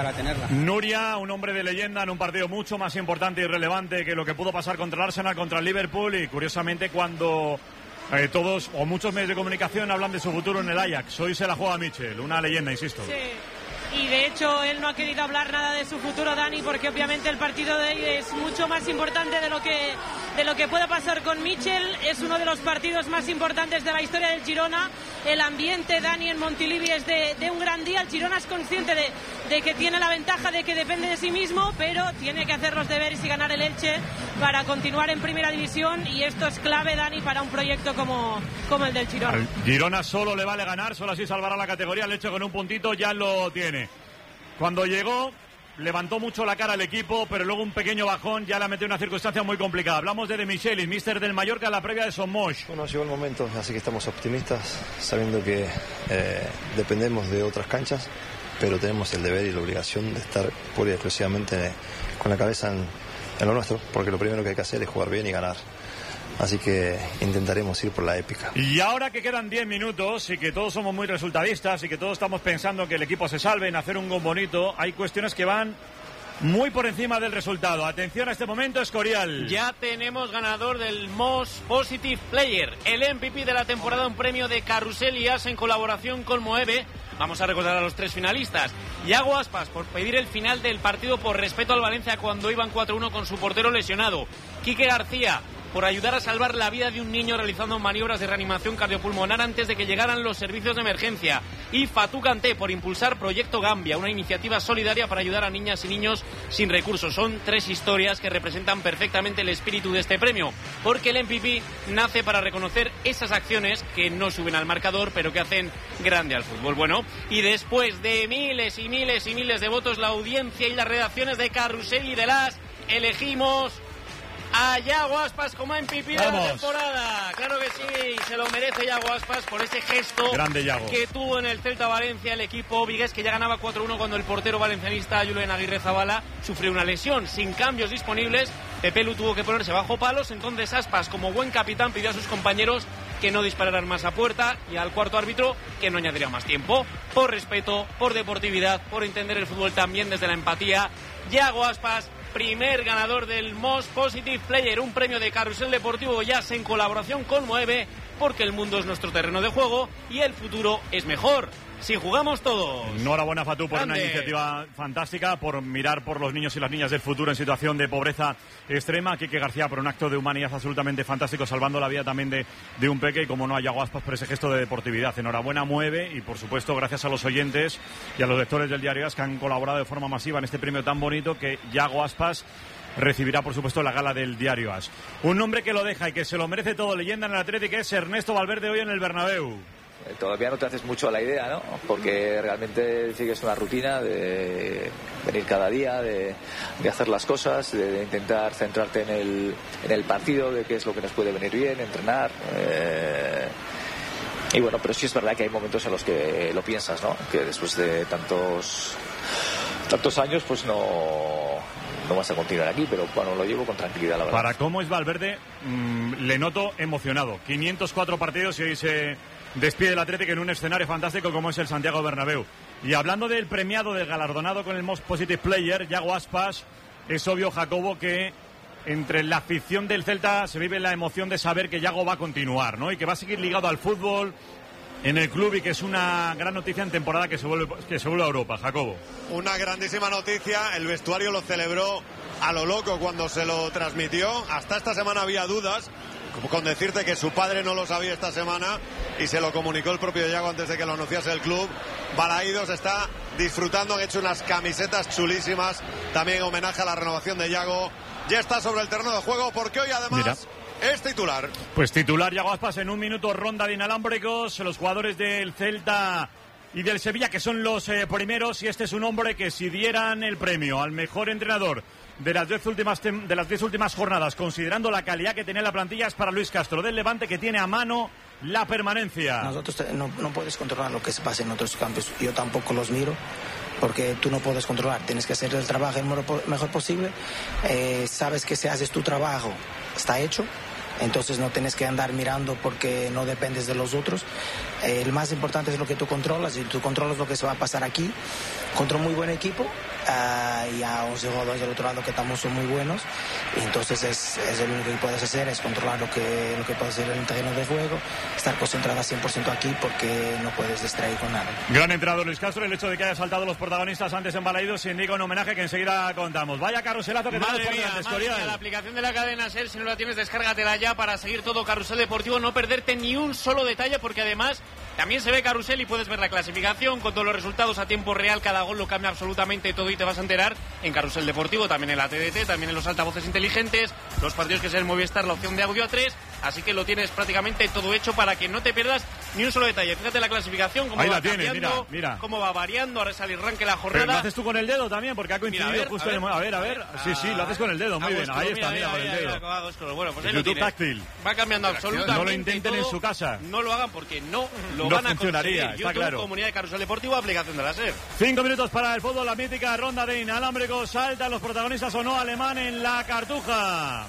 para tenerla. Nuria, un hombre de leyenda en un partido mucho más importante y relevante que lo que pudo pasar contra el Arsenal, contra el Liverpool, y curiosamente cuando todos o muchos medios de comunicación hablan de su futuro en el Ajax, hoy se la juega Michel, una leyenda, insisto. Sí. Y de hecho él no ha querido hablar nada de su futuro, Dani, porque obviamente el partido de hoy es mucho más importante de lo que pueda pasar con Michel. Es uno de los partidos más importantes de la historia del Girona. El ambiente, Dani, en Montilivi es de un gran día. El Girona es consciente de que tiene la ventaja de que depende de sí mismo, pero tiene que hacer los deberes y ganar el Elche para continuar en primera división, y esto es clave, Dani, para un proyecto como el del Girona. Al Girona solo le vale ganar, solo así salvará la categoría. El Elche con un puntito ya lo tiene. Cuando llegó, levantó mucho la cara al equipo, pero luego un pequeño bajón ya la metió en una circunstancia muy complicada. Hablamos de Michelis, míster del Mallorca, en la previa de Somos. Bueno, llegó el momento, así que estamos optimistas, sabiendo que dependemos de otras canchas, pero tenemos el deber y la obligación de estar pura y exclusivamente con la cabeza en lo nuestro, porque lo primero que hay que hacer es jugar bien y ganar. Así que intentaremos ir por la épica. Y ahora que quedan 10 minutos y que todos somos muy resultadistas y que todos estamos pensando que el equipo se salve en hacer un gol bonito, hay cuestiones que van muy por encima del resultado. Atención a este momento, Escorial. Ya tenemos ganador del Most Positive Player, el MVP de la temporada, un premio de Carrusel y As en colaboración con Moeve. Vamos a recordar a los 3 finalistas. Yago Aspas, por pedir el final del partido por respeto al Valencia cuando iban 4-1 con su portero lesionado. Quique García, por ayudar a salvar la vida de un niño realizando maniobras de reanimación cardiopulmonar antes de que llegaran los servicios de emergencia. Y Fatou Kanté, por impulsar Proyecto Gambia, una iniciativa solidaria para ayudar a niñas y niños sin recursos. Son 3 historias que representan perfectamente el espíritu de este premio, porque el MVP nace para reconocer esas acciones que no suben al marcador, pero que hacen grande al fútbol. Bueno, y después de miles y miles y miles de votos, la audiencia y las redacciones de Carrusel y de Las elegimos a Yago Aspas como MVP de la temporada. Claro que sí, se lo merece Yago Aspas por ese gesto grande, que tuvo en el Celta Valencia. El equipo vigués, que ya ganaba 4-1 cuando el portero valencianista Julen Aguirre Zabala sufrió una lesión. Sin cambios disponibles, Pepe Lu tuvo que ponerse bajo palos. Entonces Aspas, como buen capitán, pidió a sus compañeros que no dispararan más a puerta, y al cuarto árbitro que no añadiría más tiempo. Por respeto, por deportividad, por entender el fútbol también desde la empatía, Yago Aspas, primer ganador del Most Positive Player, un premio de Carrusel Deportivo Jazz en colaboración con Moeve, porque el mundo es nuestro terreno de juego y el futuro es mejor si jugamos todos. Enhorabuena, Fatou, por grande. Una iniciativa fantástica, por mirar por los niños y las niñas del futuro en situación de pobreza extrema. Quique García, por un acto de humanidad absolutamente fantástico, salvando la vida también de un peque, y como no, a Yago Aspas por ese gesto de deportividad. Enhorabuena, Mueve, y por supuesto gracias a los oyentes y a los lectores del Diario AS que han colaborado de forma masiva en este premio tan bonito que Yago Aspas recibirá, por supuesto, la gala del Diario AS. Un hombre que lo deja y que se lo merece todo, leyenda en el Atlético, es Ernesto Valverde, hoy en el Bernabéu. Todavía no te haces mucho a la idea, ¿no? Porque realmente sigues una rutina de venir cada día, de hacer las cosas, de intentar centrarte en el partido, de qué es lo que nos puede venir bien, entrenar. Y bueno, pero sí es verdad que hay momentos en los que lo piensas, ¿no? Que después de tantos años, pues no vas a continuar aquí, pero bueno, lo llevo con tranquilidad, la verdad. Para cómo es Valverde, le noto emocionado. 504 partidos y hoy se despide el Atlético en un escenario fantástico como es el Santiago Bernabéu. Y hablando del premiado, del galardonado con el Most Positive Player, Yago Aspas, es obvio, Jacobo, que entre la afición del Celta se vive la emoción de saber que Yago va a continuar, ¿no? Y que va a seguir ligado al fútbol en el club, y que es una gran noticia en temporada que se vuelve a Europa, Jacobo. Una grandísima noticia, el vestuario lo celebró a lo loco cuando se lo transmitió. Hasta esta semana había dudas, con decirte que su padre no lo sabía esta semana y se lo comunicó el propio Yago antes de que lo anunciase el club. Balaídos está disfrutando, han hecho unas camisetas chulísimas, también en homenaje a la renovación de Yago. Ya está sobre el terreno de juego, porque hoy además es titular. Pues titular Yago Aspas en un minuto, ronda de inalámbricos. Los jugadores del Celta y del Sevilla, que son los primeros, y este es un hombre que, si dieran el premio al mejor entrenador de las 10 últimas jornadas, considerando la calidad que tenía la plantilla, es para Luis Castro del Levante, que tiene a mano la permanencia. Nosotros no puedes controlar lo que se pasa en otros campos, yo tampoco los miro, porque tú no puedes controlar, tienes que hacer el trabajo el mejor posible. Sabes que si haces tu trabajo está hecho, entonces no tienes que andar mirando porque no dependes de los otros. El más importante es lo que tú controlas, y tú controlas lo que se va a pasar aquí contra un muy buen equipo, y a 11 jugadores del otro lado que también son muy buenos, y entonces es lo único que puedes hacer, es controlar lo que puede ser en el terreno de juego, estar concentrada 100% aquí porque no puedes distraer con nada. Gran entrenador Luis Castro. El hecho de que haya saltado los protagonistas antes en Balaidos indica un homenaje que enseguida contamos. Vaya carruselazo que tenemos por delante, Escorial. La aplicación de la cadena SER, si no la tienes, descárgatela ya para seguir todo Carrusel Deportivo, no perderte ni un solo detalle, porque además también se ve Carrusel y puedes ver la clasificación con todos los resultados a tiempo real. Cada gol lo cambia absolutamente todo y te vas a enterar en Carrusel Deportivo, también en la TDT, también en los altavoces inteligentes, los partidos que es el Movistar, la opción de audio a 3, así que lo tienes prácticamente todo hecho para que no te pierdas ni un solo detalle. Fíjate la clasificación, cómo va cambiando, mira. Cómo va variando, ahora sale el ranking la jornada. Pero lo haces tú con el dedo también, porque ha coincidido justo en el... A ver. Sí, lo haces con el dedo, muy bien. Ahí está, mira, con el dedo. Bueno, pues ahí YouTube táctil. Va cambiando absolutamente. No lo intenten en su casa. No lo hagan porque no lo van a conseguir. Está YouTube, claro. Comunidad de Carrusel Deportivo, aplicación de la SER. 5 minutos para el fútbol, la mítica ronda de inalámbricos. Saltan los protagonistas o no, Alemán en la Cartuja.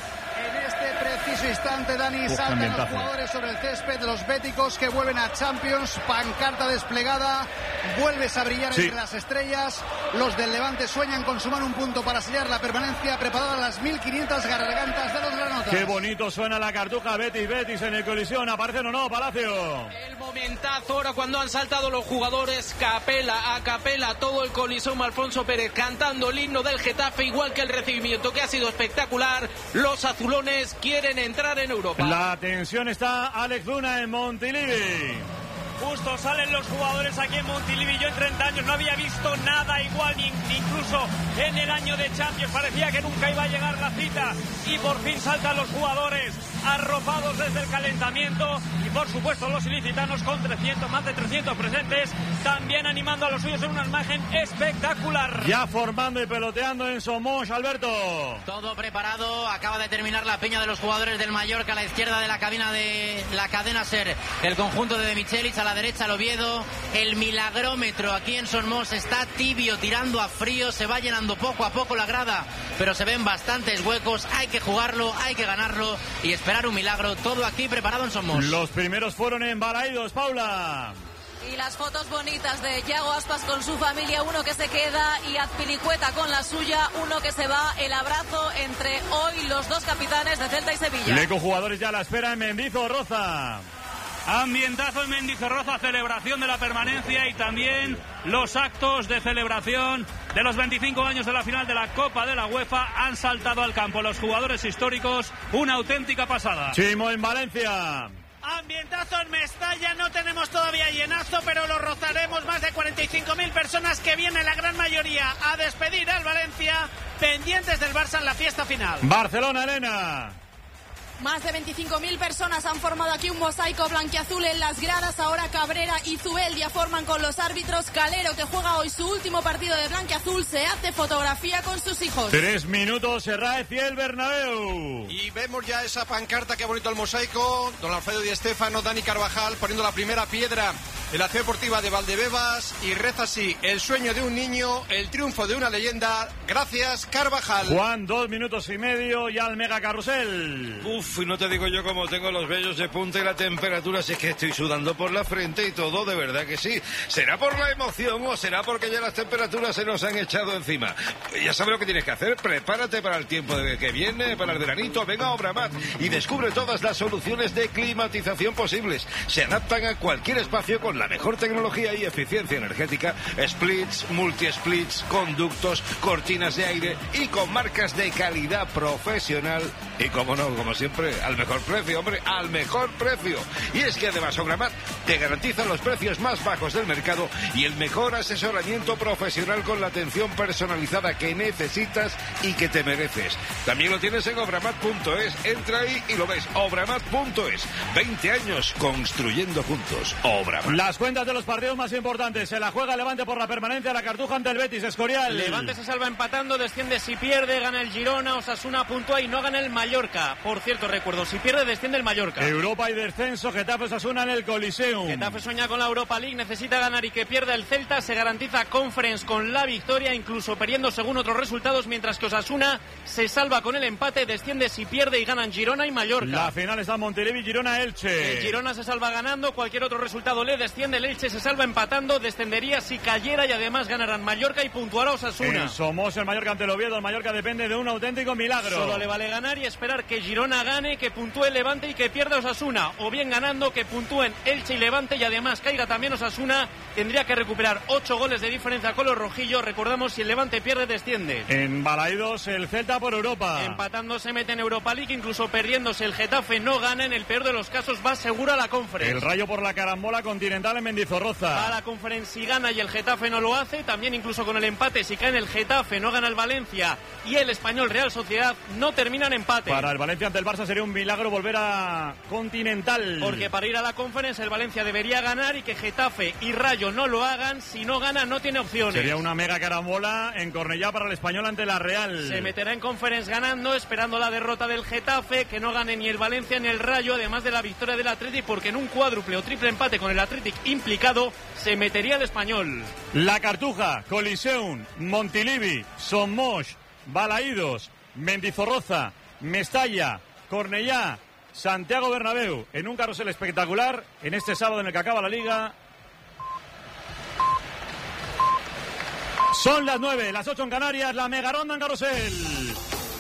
En este preciso instante, Dani, saltan los jugadores sobre el césped de los béticos que vuelven a Champions. Pancarta desplegada, vuelves a brillar entre las estrellas. Los del Levante sueñan con sumar un punto para sellar la permanencia, preparada las 1500 gargantas de los granotas. Qué bonito suena la Cartuja. Betis en el colisión. ¿Aparecen o no, Palacio? El momentazo ahora cuando han saltado los jugadores, a capela, todo el colisón. Alfonso Pérez cantando el himno del Getafe, igual que el recibimiento, que ha sido espectacular. Los azulones quieren entrar en Europa. La tensión está, Alex Luna, en Montilivi. Justo salen los jugadores aquí en Montilivi. Yo en 30 años no había visto nada igual, ni incluso en el año de Champions. Parecía que nunca iba a llegar la cita y por fin saltan los jugadores arropados desde el calentamiento, y por supuesto los ilicitanos con más de 300 presentes, también animando a los suyos en una imagen espectacular. Ya formando y peloteando en Somos, Alberto. Todo preparado, acaba de terminar la peña de los jugadores del Mallorca a la izquierda de la cabina de la cadena SER, el conjunto de Michelis, a la derecha el Oviedo. El milagrómetro aquí en Somos está tibio, tirando a frío, se va llenando poco a poco la grada, pero se ven bastantes huecos. Hay que jugarlo, hay que ganarlo y esperar un milagro. Todo aquí preparado en Somos. Los primeros fueron en Balaidos, Paula. Y las fotos bonitas de Yago Aspas con su familia, uno que se queda y Azpilicueta con la suya, uno que se va. El abrazo entre hoy los dos capitanes de Celta y Sevilla. Leco, jugadores ya a la espera en Mendizorroza. Ambientazo en Mendizorroza, celebración de la permanencia y también los actos de celebración de los 25 años de la final de la Copa de la UEFA. Han saltado al campo los jugadores históricos, una auténtica pasada. Chimo en Valencia. Ambientazo en Mestalla, no tenemos todavía llenazo, pero lo rozaremos. Más de 45.000 personas que vienen, la gran mayoría, a despedir al Valencia, pendientes del Barça en la fiesta final. Barcelona, Elena. Más de 25.000 personas han formado aquí un mosaico blanquiazul en las gradas. Ahora Cabrera y Zubeldia forman con los árbitros. Calero, que juega hoy su último partido de blanquiazul, se hace fotografía con sus hijos. 3 minutos, Serraez y el Bernabéu. Y vemos ya esa pancarta que ha bonito el mosaico. Don Alfredo Di Stéfano, Dani Carvajal poniendo la primera piedra en la ciudad deportiva de Valdebebas, y reza así: el sueño de un niño, el triunfo de una leyenda. Gracias, Carvajal. Juan, 2 minutos y medio y al Mega Carrusel. Uf, y no te digo yo cómo tengo los vellos de punta y la temperatura, si es que estoy sudando por la frente y todo, de verdad que sí. ¿Será por la emoción o será porque ya las temperaturas se nos han echado encima? Ya sabes lo que tienes que hacer, prepárate para el tiempo que viene, para el veranito, venga a Obramat y descubre todas las soluciones de climatización posibles. Se adaptan a cualquier espacio con la mejor tecnología y eficiencia energética, splits, multi-splits, conductos, cortinas de aire y con marcas de calidad profesional y, como no, como siempre, al mejor precio, hombre, al mejor precio. Y es que además Obramat te garantiza los precios más bajos del mercado y el mejor asesoramiento profesional con la atención personalizada que necesitas y que te mereces. También lo tienes en obramat.es. Entra ahí y lo ves. Obramat.es. 20 años construyendo juntos. Obramat. Las cuentas de los partidos más importantes. Se la juega Levante por la permanencia, la Cartuja ante el Betis. Escorial. Levante se salva empatando, desciende si pierde, gana el Girona, Osasuna puntúa y no gana el Mallorca. Por cierto, recuerdo, si pierde desciende el Mallorca. Europa y descenso, Getafe, Osasuna en el Coliseo. Coliseum. Getafe sueña con la Europa League, necesita ganar y que pierda el Celta, se garantiza Conference con la victoria, incluso perdiendo según otros resultados, mientras que Osasuna se salva con el empate, desciende si pierde y ganan Girona y Mallorca. La final está en Montilivi, Girona-Elche. El Girona se salva ganando, cualquier otro resultado le desciende, el Elche se salva empatando, descendería si cayera y además ganarán Mallorca y puntuará Osasuna. Somos el Mallorca ante el Oviedo, el Mallorca depende de un auténtico milagro. Solo le vale ganar y esperar que Girona gane, que puntúe el Levante y que pierda Osasuna, o bien ganando, que puntúen Elche y Levante y además caiga también Osasuna, tendría que recuperar 8 goles de diferencia con los rojillos, recordamos, si el Levante pierde desciende. En Balaídos el Celta por Europa. Empatando se mete en Europa League, incluso perdiéndose el Getafe no gana, en el peor de los casos va seguro a la Conference. El Rayo por la carambola continental en Mendizorroza. Va a la Conference si gana y el Getafe no lo hace, también incluso con el empate, si cae en el Getafe, no gana el Valencia y el Español Real Sociedad, no termina en empate. Para el Valencia ante el Barça sería un milagro volver a continental. Porque para ir a la Conference el Valencia debería ganar y que Getafe y Rayo no lo hagan, si no gana no tiene opciones. Sería una mega carambola en Cornellá para el Español ante la Real. Se meterá en Conference ganando, esperando la derrota del Getafe, que no gane ni el Valencia ni el Rayo, además de la victoria del Athletic, porque en un cuádruple o triple empate con el Athletic implicado se metería el Español. La Cartuja, Coliseum, Montilivi, Somos, Balaídos, Mendizorroza, Mestalla, Cornellá, Santiago Bernabéu, en un carrusel espectacular en este sábado en el que acaba la Liga. Son las 9, las 8 en Canarias, la mega ronda en carrusel.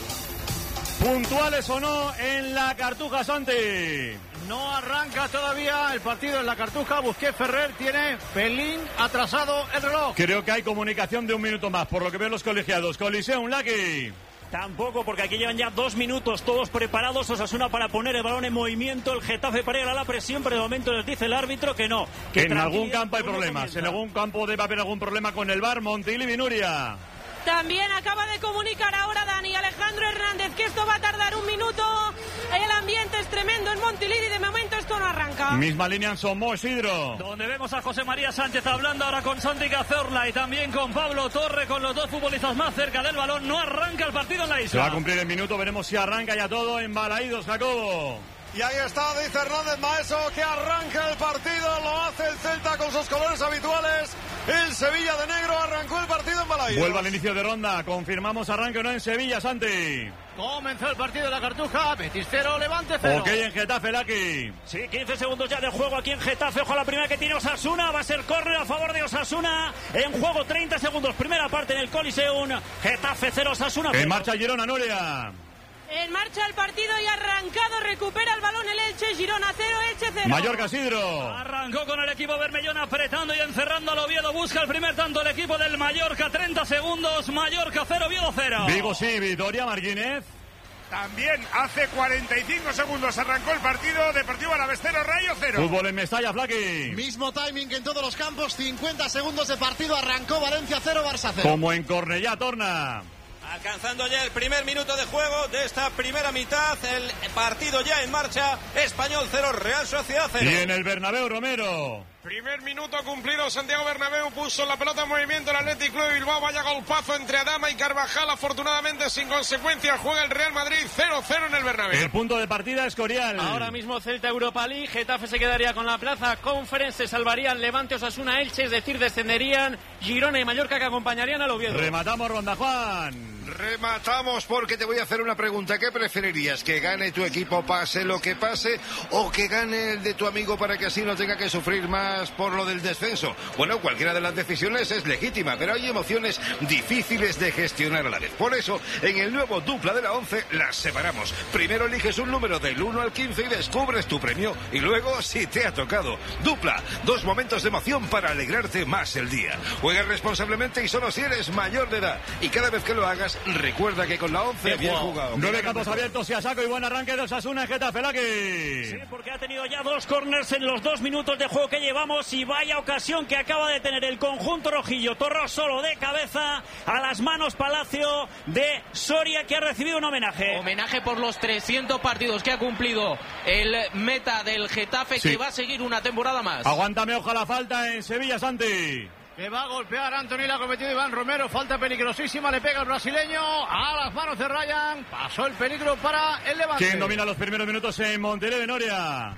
¿Puntuales o no en la Cartuja, Santi? No arranca todavía el partido en la Cartuja. Busquets Ferrer tiene pelín atrasado el reloj. Creo que hay comunicación de un minuto más, por lo que ven los colegiados. Coliseum, Lucky. Tampoco, porque aquí llevan ya 2 minutos todos preparados. Osasuna para poner el balón en movimiento, el Getafe para ir a la presión, pero de momento les dice el árbitro que no. Que en algún campo hay problemas, en algún campo debe haber algún problema con el VAR. Montilivi, Nuria. También acaba de comunicar ahora Dani Alejandro Hernández que esto va a tardar un minuto. El ambiente es tremendo en Montilivi, de momento esto no arranca. Misma línea en Somos, Isidro. Donde vemos a José María Sánchez hablando ahora con Santi Cazorla y también con Pablo Torre, con los dos futbolistas más cerca del balón. No arranca el partido en la isla. Se va a cumplir el minuto, veremos si arranca ya todo en Balaídos, Jacobo. Y ahí está, dice Hernández Maeso, que arranca el partido, lo hace el Celta con sus colores habituales. El Sevilla de negro arrancó el partido en Balaídos. Vuelve al inicio de ronda, confirmamos arranque o no en Sevilla, Santi. Comenzó el partido de la Cartuja, Betis 0, Levante 0. Ok, en Getafe, Lucky. Sí, 15 segundos ya de juego aquí en Getafe. Ojo a la primera que tiene Osasuna, va a ser córner a favor de Osasuna. En juego 30 segundos, primera parte en el Coliseum. Getafe 0, Osasuna 0. En marcha Girona, Nuria. En marcha el partido y arrancado, recupera el balón el Elche, Girona 0, Elche 0. Mallorca, Sidro. Arrancó con el equipo bermellón apretando y encerrando al Oviedo, busca el primer tanto el equipo del Mallorca, 30 segundos, Mallorca 0, Oviedo 0. Vigo sí, Vitoria, Martínez. También hace 45 segundos arrancó el partido. Deportivo Alavés 0, Rayo 0. Fútbol en Mestalla, Flaqui. Mismo timing que en todos los campos, 50 segundos de partido, arrancó Valencia 0, Barça 0. Como en Cornellá, Torna. Alcanzando ya el primer minuto de juego de esta primera mitad, el partido ya en marcha. Español 0, Real Sociedad 0. Y en el Bernabéu, Romero. Primer minuto cumplido, Santiago Bernabéu puso la pelota en movimiento el Athletic Club de Bilbao, vaya golpazo entre Adama y Carvajal, afortunadamente sin consecuencias, juega el Real Madrid 0-0 en el Bernabéu. El punto de partida es Escorial. Ahora mismo Celta Europa League, Getafe se quedaría con la plaza Conference, se salvarían Levante, Osasuna, Elche, es decir, descenderían Girona y Mallorca que acompañarían al Oviedo. Rematamos ronda, Juan. Rematamos porque te voy a hacer una pregunta. ¿Qué preferirías? ¿Que gane tu equipo pase lo que pase o que gane el de tu amigo para que así no tenga que sufrir más por lo del descenso? Bueno, cualquiera de las decisiones es legítima, pero hay emociones difíciles de gestionar a la vez. Por eso, en el nuevo Dupla de la 11 las separamos. Primero eliges un número del 1 al 15 y descubres tu premio. Y luego, si te ha tocado, Dupla, 2 momentos de emoción para alegrarte más el día. Juega responsablemente y solo si eres mayor de edad. Y cada vez que lo hagas, recuerda que con la 11 bien jugado. 9 campos abiertos y a saco y buen arranque de Osasuna en Getafe, Lucky. Sí, porque ha tenido ya 2 corners en los 2 minutos de juego que llevamos y vaya ocasión que acaba de tener el conjunto rojillo. Torró solo de cabeza a las manos Palacio de Soria, que ha recibido un homenaje. Homenaje por los 300 partidos que ha cumplido el meta del Getafe, sí, que va a seguir una temporada más. Aguántame, ojalá falta en Sevilla, Santi. Que va a golpear Anthony, la ha cometido Iván Romero, falta peligrosísima, le pega el brasileño a las manos de Ryan, pasó el peligro para el Levante. ¿Quién domina los primeros minutos en Monterrey, Noria?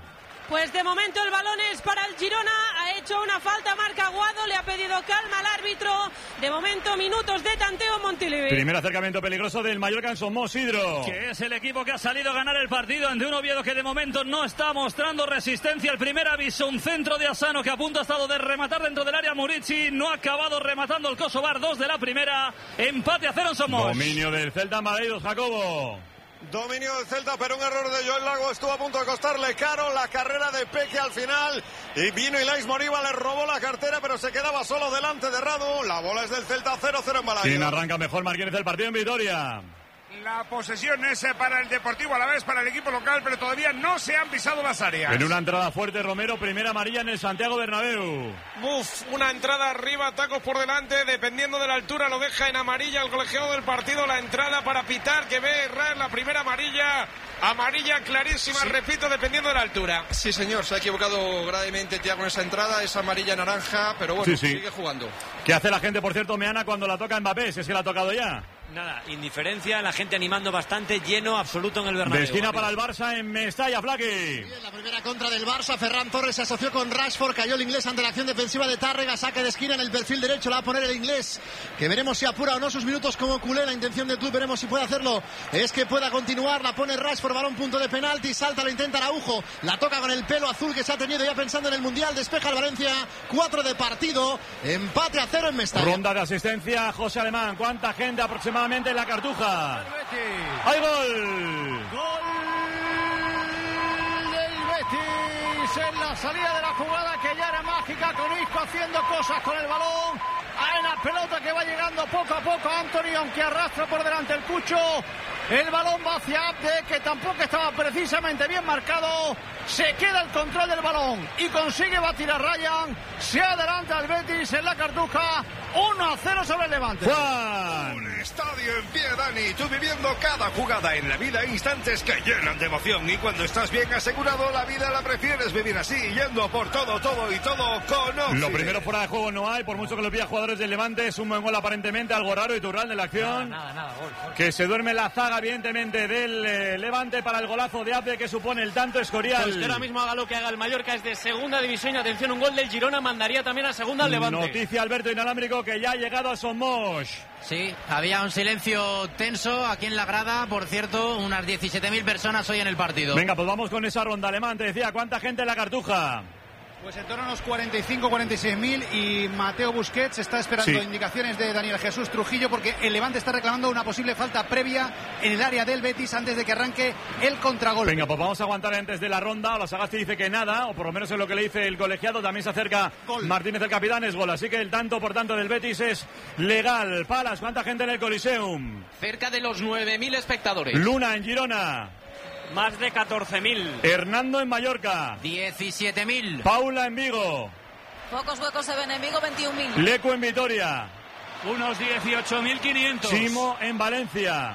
Pues de momento el balón es para el Girona, ha hecho una falta Marc Aguado, le ha pedido calma al árbitro. De momento minutos de tanteo Montilivi. Primer acercamiento peligroso del Mallorca en Somos, Isidro. Que es el equipo que ha salido a ganar el partido ante un Oviedo que de momento no está mostrando resistencia. El primer aviso, un centro de Asano que a punto ha estado de rematar dentro del área Murici, no ha acabado rematando el Kosovar, 2 de la primera, empate a 0 en Somos. Dominio del Celta en Madeiros, Jacobo. Dominio del Celta, pero un error de Joel Lago estuvo a punto de costarle caro. La carrera de Peque al final, y vino Ilais Moriba, le robó la cartera, pero se quedaba solo delante de Radu. La bola es del Celta, 0-0 en Balaguer. ¿Quién arranca mejor Martínez el partido en Vitoria? La posesión es para el Deportivo Alavés, para el equipo local, pero todavía no se han pisado las áreas. En una entrada fuerte Romero, primera amarilla en el Santiago Bernabéu. Una entrada arriba, tacos por delante, dependiendo de la altura lo deja en amarilla el colegiado del partido. La entrada para pitar, que ve errar la primera amarilla. Amarilla clarísima, sí. Repito, dependiendo de la altura. Sí, señor, se ha equivocado gravemente Thiago en esa entrada, es amarilla naranja, pero bueno, sí. Sigue jugando. ¿Qué hace la gente, por cierto, Meana, cuando la toca Mbappé? Si es que la ha tocado ya. Nada, indiferencia, la gente animando bastante, lleno absoluto en el Bernabéu. De esquina para el Barça en Mestalla, Flaky. En la primera contra del Barça, Ferran Torres se asoció con Rashford, cayó el inglés ante la acción defensiva de Tárrega, saque de esquina en el perfil derecho, la va a poner el inglés, que veremos si apura o no sus minutos como culé. La intención del club, veremos si puede hacerlo, es que pueda continuar, la pone Rashford, balón punto de penalti, salta, lo intenta Araujo, la toca con el pelo azul que se ha tenido ya pensando en el Mundial, despeja el Valencia, 4 de partido, empate a 0 en Mestalla. Ronda de asistencia, José Alemán, ¿cuánta gente aproximadamente en la Cartuja? ¡Hay gol! ¡Gol del Betis! En la salida de la jugada, que ya era mágica, con Isco haciendo cosas con el balón. Hay una pelota que va llegando poco a poco a Anthony, aunque arrastra por delante el Cucho. El balón va hacia Abde, que tampoco estaba precisamente bien marcado. Se queda el control del balón y consigue batir a Ryan. Se adelanta el Betis en la Cartuja. 1-0 sobre el Levante. ¡Juan! Un estadio en pie, Dani. Tú viviendo cada jugada en la vida, instantes que llenan de emoción. Y cuando estás bien asegurado, la vida la prefieres vivir así, yendo por todo y todo con Oxy. Lo primero, fuera de juego no hay, por mucho que lo pida jugadores del Levante. Es un buen gol aparentemente, algo raro y Turral de la acción. Nada, gol. Que se duerme la zaga, evidentemente, del Levante para el golazo de Abde, que supone el tanto Escorial. Pues que ahora mismo haga lo que haga el Mallorca, es de segunda división. Y atención, un gol del Girona mandaría también a segunda al Levante. Noticia, Alberto Inalámbrico, que ya ha llegado a Somos. Sí, había un silencio tenso aquí en la grada. Por cierto, unas 17.000 personas hoy en el partido. Venga, pues vamos con esa ronda. Alemán, te decía, ¿cuánta gente en la Cartuja? Pues en torno a unos 45-46.000, y Mateo Busquets está esperando indicaciones de Daniel Jesús Trujillo, porque el Levante está reclamando una posible falta previa en el área del Betis antes de que arranque el contragolpe. Venga, pues vamos a aguantar antes de la ronda. La Sagasti dice que nada, o por lo menos es lo que le dice el colegiado. También se acerca Martínez, el capitán, es gol. Así que el tanto, por tanto, del Betis es legal. Palas, ¿cuánta gente en el Coliseum? Cerca de los 9.000 espectadores. Luna en Girona. Más de 14.000. Hernando en Mallorca. 17.000. Paula en Vigo. Pocos huecos se ven en Vigo, 21.000. Lecu en Vitoria. Unos 18.500. Simo en Valencia.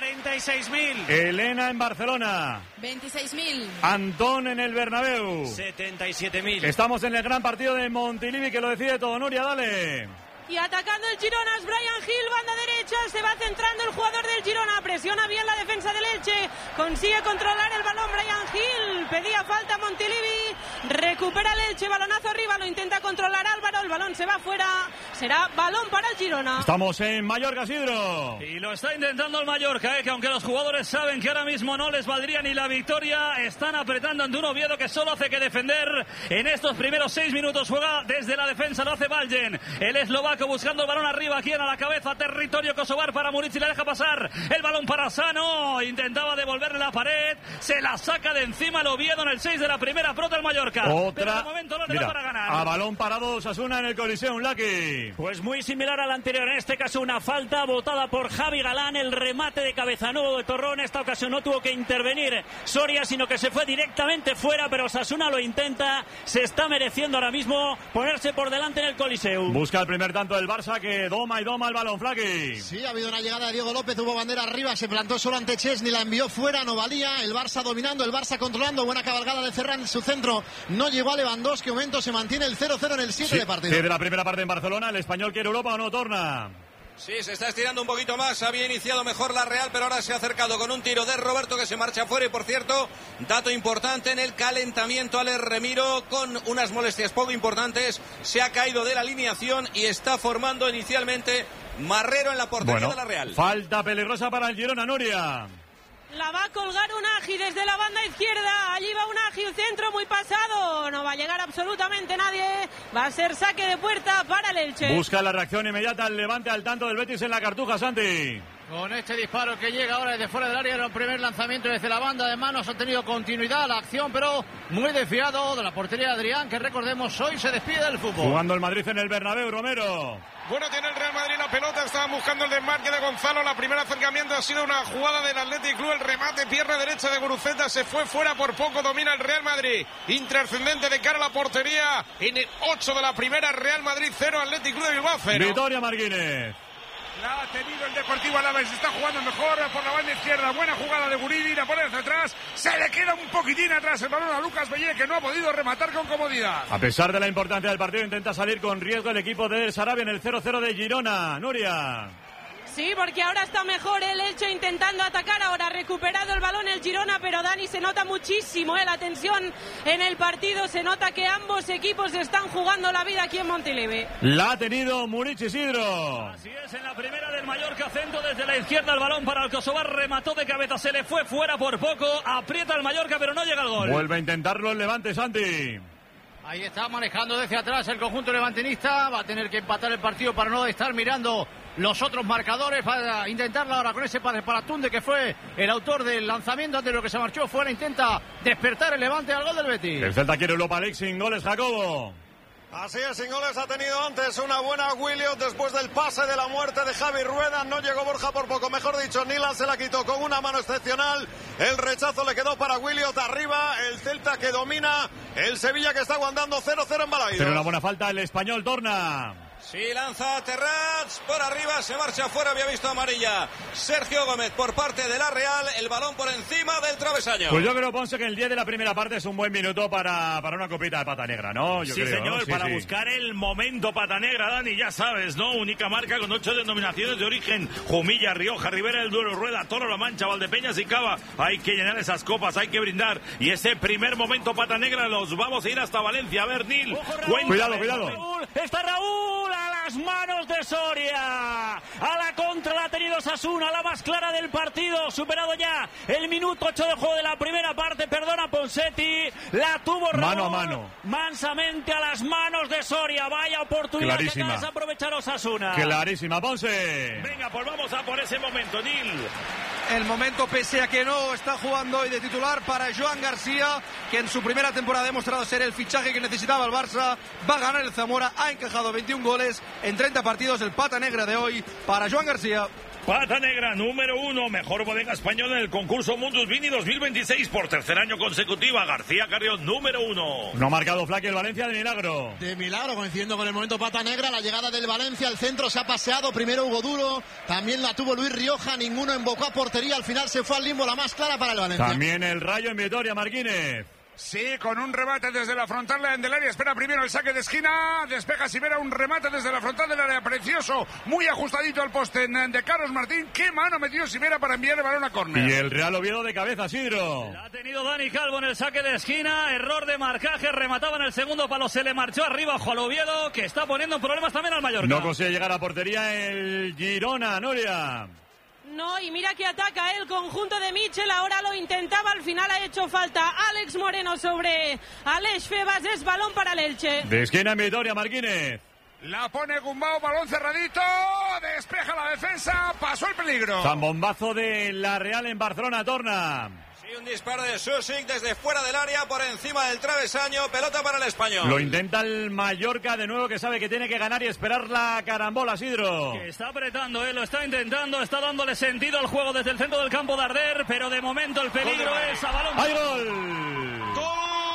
46.000. Elena en Barcelona. 26.000. Antón en el Bernabéu. 77.000. Estamos en el gran partido de Montilivi, que lo decide todo. Nuria, dale. Y atacando el Girona es Brian Hill, banda derecha, se va centrando el jugador del Girona, presiona bien la defensa del Elche, consigue controlar el balón Brian Hill, pedía falta Montilivi, recupera el Elche, balonazo arriba, lo intenta controlar Álvaro, el balón se va fuera, será balón para el Girona. Estamos en Mallorca, Sidro. Y lo está intentando el Mallorca, que aunque los jugadores saben que ahora mismo no les valdría ni la victoria, están apretando ante un Oviedo que solo hace que defender. En estos primeros 6 minutos juega desde la defensa, lo hace Valjen, el eslovaco buscando el balón arriba, aquí a la cabeza, territorio kosovar para Murici, le deja pasar el balón para Sano, intentaba devolverle la pared, se la saca de encima el Oviedo en el 6 de la primera, prota el Mallorca. Pero de momento no le da para ganar. A balón parado Osasuna en el Coliseum, Lucky. Pues muy similar al anterior, en este caso una falta botada por Javi Galán, el remate de cabeza nuevo de Torrón. En esta ocasión no tuvo que intervenir Soria, sino que se fue directamente fuera, pero Osasuna lo intenta, se está mereciendo ahora mismo ponerse por delante en el Coliseum. Busca el primer tanto del Barça, que doma el balón, Flaky. Sí, ha habido una llegada de Diego López, hubo bandera arriba, se plantó solo ante Chesney, la envió fuera, no valía, el Barça dominando, el Barça controlando, buena cabalgada de Ferran en su centro, no llegó a Lewandowski, momento se mantiene el 0-0 en el 7 de partido. De la primera parte en Barcelona, ¿el Español quiere Europa o no torna? Sí, se está estirando un poquito más. Había iniciado mejor la Real, pero ahora se ha acercado con un tiro de Roberto que se marcha fuera. Y por cierto, dato importante en el calentamiento, Alex Remiro, con unas molestias poco importantes, se ha caído de la alineación y está formando inicialmente Marrero en la portería de la Real. Falta peligrosa para el Girona, Nuria. La va a colgar Unagi desde la banda izquierda. Allí va Unagi, un centro muy pasado. No va a llegar absolutamente nadie. Va a ser saque de puerta para el Elche. Busca la reacción inmediata el Levante al tanto del Betis en la Cartuja, Santi. Con este disparo que llega ahora desde fuera del área, era el primer lanzamiento desde la banda de manos. Ha tenido continuidad la acción, pero muy desviado de la portería de Adrián, que recordemos hoy se despide del fútbol. Jugando el Madrid en el Bernabéu, Romero. Bueno, tiene el Real Madrid la pelota, estaban buscando el desmarque de Gonzalo. La primera acercamiento ha sido una jugada del Athletic Club, el remate, pierna derecha de Guruceta, se fue fuera por poco, domina el Real Madrid. Intrascendente de cara a la portería, en el 8 de la primera, Real Madrid 0, Athletic Club de Bilbao 0. Vitoria Martínez. La ha tenido el Deportivo Alavés, está jugando mejor por la banda izquierda, buena jugada de Guridi, la pone hacia atrás, se le queda un poquitín atrás el balón a Lucas Bellé, que no ha podido rematar con comodidad. A pesar de la importancia del partido, intenta salir con riesgo el equipo de Sarabia en el 0-0 de Girona. Nuria. Sí, porque ahora está mejor el Elche intentando atacar. Ahora ha recuperado el balón el Girona, pero Dani, se nota muchísimo la tensión en el partido. Se nota que ambos equipos están jugando la vida aquí en Montilivi. La ha tenido Muric Isidro. Así es, en la primera del Mallorca, centro desde la izquierda, el balón para el Kosovar, remató de cabeza, se le fue fuera por poco. Aprieta el Mallorca, pero no llega al gol. Vuelve a intentarlo el Levante, Santi. Ahí está manejando desde atrás el conjunto levantinista. Va a tener que empatar el partido para no estar mirando los otros marcadores. Va a intentarlo ahora con ese pase para Tunde, que fue el autor del lanzamiento antes de lo que se marchó fuera. Intenta despertar el Levante al gol del Betis. El Celta quiere Europa League sin goles, Jacobo. Así es, sin goles ha tenido antes una buena Williot después del pase de la muerte de Javi Rueda. No llegó Borja por poco, mejor dicho, Nila se la quitó con una mano excepcional. El rechazo le quedó para Williot arriba. El Celta que domina, el Sevilla que está aguantando 0-0 en Balaidos. Pero una buena falta, el Español torna. Sí, lanza Terrats por arriba, se marcha afuera, había visto amarilla Sergio Gómez por parte de la Real, el balón por encima del travesaño. Pues yo creo, Ponce, que el 10 de la primera parte es un buen minuto para una copita de pata negra, ¿no? Yo sí, creo, señor, ¿no? Sí, para sí. buscar el momento pata negra, Dani, ya sabes, ¿no? Única marca con 8 denominaciones de origen: Jumilla, Rioja, Ribera, El Duero, Rueda, Toro, La Mancha, Valdepeñas y Cava. Hay que llenar esas copas, hay que brindar, y ese primer momento pata negra los vamos a ir hasta Valencia. A ver, Nil, cuidado. Raúl, está Raúl a las manos de Soria. A la contra la ha tenido Osasuna, la más clara del partido. Superado ya el minuto 8 de juego de la primera parte. Perdona Ponsetti. La tuvo Raúl. Mano a mano. Mansamente a las manos de Soria. Vaya oportunidad que acaba de desaprovechar Osasuna. Clarísima, Ponce. Venga, pues vamos a por ese momento, Nil. El momento, pese a que no está jugando hoy de titular, para Joan García, que en su primera temporada ha demostrado ser el fichaje que necesitaba el Barça. Va a ganar el Zamora, ha encajado 21 goles en 30 partidos. El pata negra de hoy para Joan García. Pata negra número 1, mejor bodega española en el concurso Mundus Vini 2026 por tercer año consecutiva. García Carrión, número 1. No ha marcado Flaque el Valencia de milagro. De milagro, coincidiendo con el momento pata negra, la llegada del Valencia al centro se ha paseado. Primero Hugo Duro, también la tuvo Luis Rioja, ninguno embocó a portería. Al final se fue al limbo, la más clara para el Valencia. También el Rayo en Vitoria, Marquínez. Sí, con un remate desde la frontal del área. Espera primero el saque de esquina. Despeja Sivera, un remate desde la frontal del área. Precioso, muy ajustadito al poste de Carlos Martín. Qué mano metió Sivera para enviar el balón a córner. Y el Real Oviedo de cabeza, Sidro. La ha tenido Dani Calvo en el saque de esquina. Error de marcaje. Remataba en el segundo palo. Se le marchó arriba ojo al Oviedo, que está poniendo problemas también al Mallorca. No consigue llegar a portería el Girona, Noria. No, y mira que ataca el conjunto de Michel, ahora lo intentaba, al final ha hecho falta Alex Moreno sobre Aleix Febas, es balón para el Elche. De esquina en Vitoria, Marquínez. La pone Gumbau, balón cerradito, despeja la defensa, pasó el peligro. Zambombazo de la Real en Barcelona, torna. Sí, un disparo de Susic desde fuera del área, por encima del travesaño, pelota para el Español. Lo intenta el Mallorca de nuevo, que sabe que tiene que ganar y esperar la carambola, Sidro. Que está apretando, lo está intentando, está dándole sentido al juego desde el centro del campo de Arder, pero de momento el peligro es a balón. ¡Hay gol! Gol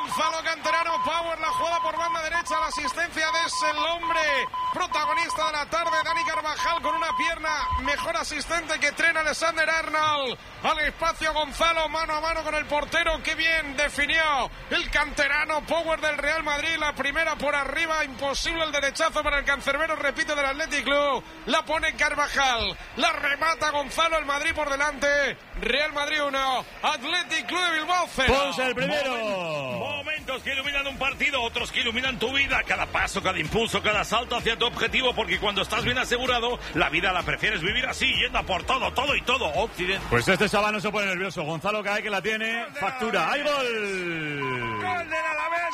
Gonzalo Canterano, Power, la jugada por banda derecha, la asistencia de el hombre protagonista de la tarde, Dani Carvajal, con una pierna mejor asistente que Trent Alexander-Arnold. Al espacio Gonzalo, mano a mano con el portero, qué bien definió el canterano. Power del Real Madrid, la primera por arriba, imposible el derechazo para el cancerbero, repite, del Athletic Club. La pone Carvajal, la remata Gonzalo, el Madrid por delante. Real Madrid 1, Athletic Club de Bilbao 0. Ponce el primero. Momentos que iluminan un partido, otros que iluminan tu vida. Cada paso, cada impulso, cada salto hacia tu objetivo, porque cuando estás bien asegurado, la vida la prefieres vivir así, yendo a por todo, todo y todo. Occidente. Pues este chaval no se pone nervioso. Gonzalo Cae, que la tiene, factura. ¡Hay gol! Gol del Alavés,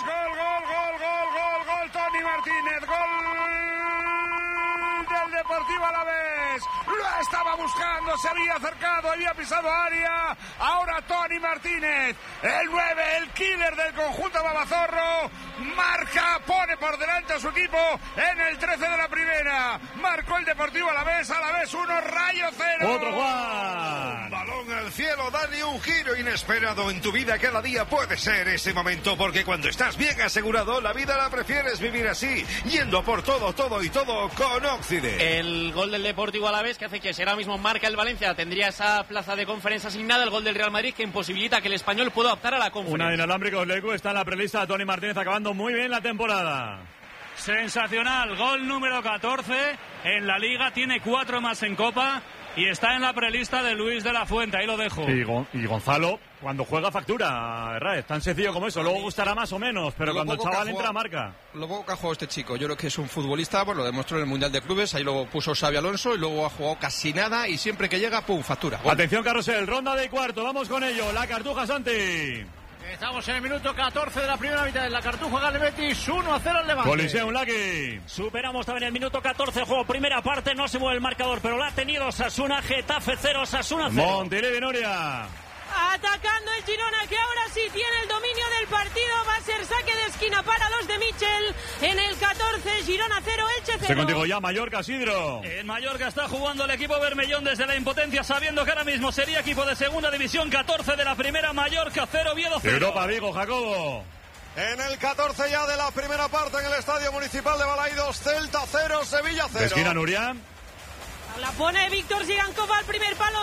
gol, Toni Martínez, gol del Deportivo Alavés. Lo estaba buscando, se había acercado, había pisado área. Ahora Toni Martínez, el 9, el killer del conjunto babazorro, marca, pone por delante a su equipo en el 13 de la primera. Marcó el Deportivo Alavés, Alavés 1, Rayo 0. Otro Juan. Un balón al cielo, dale un giro inesperado en tu vida. Cada día puede ser ese momento, porque cuando estás bien asegurado, la vida la prefieres vivir así, yendo por todo, todo y todo con Occidente. El gol del Deportivo Alavés, que hace que si ahora mismo marca el Valencia, tendría esa plaza de conferencia asignada. El gol del Real Madrid, que imposibilita que el Español pueda optar a la conferencia. Una de inalámbricos Lecu está en la prelista de Toni Martínez, acabando muy bien la temporada. Sensacional, gol número 14 en la Liga, tiene 4 más en Copa y está en la prelista de Luis de la Fuente, ahí lo dejo. Y Gonzalo, cuando juega, factura, es tan sencillo como eso. Luego gustará más o menos, pero cuando el chaval entra, marca. Lo poco que ha jugado este chico, yo creo que es un futbolista, pues lo demostró en el Mundial de Clubes, ahí lo puso Xabi Alonso y luego ha jugado casi nada y siempre que llega, pum, factura. Gol. Atención, carrusel, ronda de cuarto, vamos con ello. La Cartuja, Santi. Estamos en el minuto 14 de la primera mitad. En la Cartuja gana el Betis, 1-0 al Levante. Coliseum, Lucky. Superamos también el minuto 14 de juego. Primera parte, no se mueve el marcador, pero la ha tenido Osasuna. Getafe 0, Osasuna 0. Montilivi, Noria. Atacando el Girona, que ahora sí tiene el dominio del partido. Va a ser saque de esquina para los de Michel. En el 14, Girona 0, Elche 0. Estoy contigo ya, Mallorca, Sidro. En Mallorca está jugando el equipo Bermellón desde la impotencia, sabiendo que ahora mismo sería equipo de segunda división. 14 de la primera, Mallorca 0, Oviedo 0. Europa, Vigo, Jacobo. En el 14 ya de la primera parte, en el Estadio Municipal de Balaidos, Celta 0, Sevilla 0. De esquina, Nuria. La pone Víctor Zigankov al primer palo,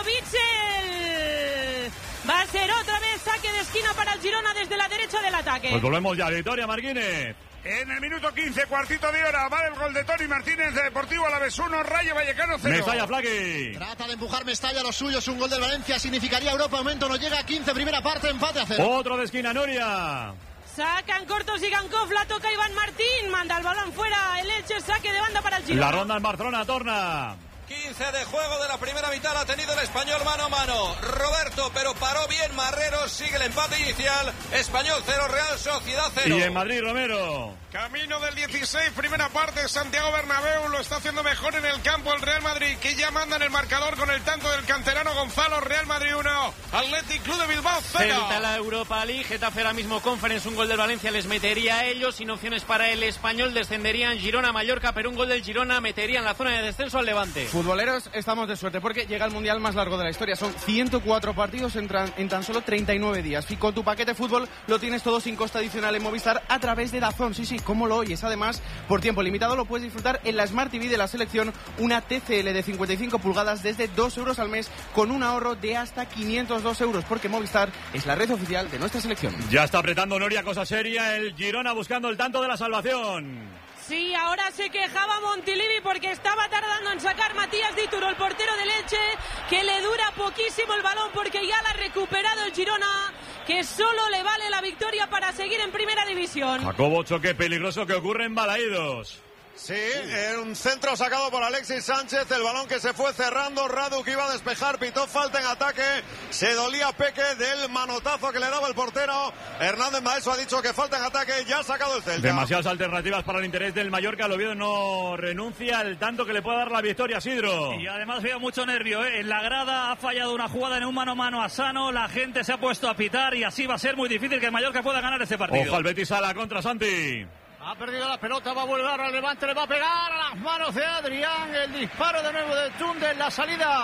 Bitzel. Va a ser otra vez saque de esquina para el Girona desde la derecha del ataque. Pues volvemos ya, Victoria Martínez. En el minuto 15, cuartito de hora, vale el gol de Toni Martínez, de Deportivo Alavés 1, Rayo Vallecano 0. Mestalla, Flaqui. Trata de empujar Mestalla, los suyos, un gol del Valencia significaría Europa, momento no llega, 15, primera parte, empate a 0. Otro de esquina, Nuria. Sacan cortos Zigankov, la toca Iván Martín, manda el balón fuera, el Elche, saque de banda para el Girona. La ronda en Barcelona, torna. 15 de juego de la primera mitad, ha tenido el Español mano a mano. Roberto, pero paró bien Marrero, sigue el empate inicial. Español 0, Real Sociedad 0. Y en Madrid, Romero. Camino del 16, primera parte, Santiago Bernabéu lo está haciendo mejor en el campo el Real Madrid, que ya manda en el marcador con el tanto del canterano Gonzalo. Real Madrid 1, Athletic Club de Bilbao 0. Celta la Europa League, Getafe ahora mismo Conference, un gol del Valencia les metería a ellos, sin opciones para el Español, descenderían Girona, Mallorca, pero un gol del Girona metería en la zona de descenso al Levante. Futboleros, estamos de suerte porque llega el mundial más largo de la historia. Son 104 partidos en tan solo 39 días. Y con tu paquete fútbol lo tienes todo sin coste adicional en Movistar a través de DAZN. Sí, como lo oyes. Además, por tiempo limitado lo puedes disfrutar en la Smart TV de la selección, una TCL de 55 pulgadas desde 2 euros al mes con un ahorro de hasta 502 euros, porque Movistar es la red oficial de nuestra selección. Ya está apretando Noria, cosa seria, el Girona buscando el tanto de la salvación. Sí, ahora se quejaba Montilivi porque estaba tardando en sacar Matías Dituro, el portero del Elche, que le dura poquísimo el balón porque ya la ha recuperado el Girona, que solo le vale la victoria para seguir en primera división. Jacobo, choque peligroso que ocurre en Balaidos. Sí, un centro sacado por Alexis Sánchez, el balón que se fue cerrando, Radu que iba a despejar, pitó falta en ataque, se dolía Peque del manotazo que le daba el portero. Hernández Maeso ha dicho que falta en ataque, ya ha sacado el Celta. Demasiadas alternativas para el interés del Mallorca, el Oviedo no renuncia al tanto que le puede dar la victoria, Sidro. Y además veo mucho nervio, en la grada ha fallado una jugada en un mano a mano a Sano, la gente se ha puesto a pitar y así va a ser muy difícil que el Mallorca pueda ganar este partido. Ojo al Betis a la contra, Santi. Ha perdido la pelota, va a volver al Levante, le va a pegar a las manos de Adrián, el disparo de nuevo de Tunde, la salida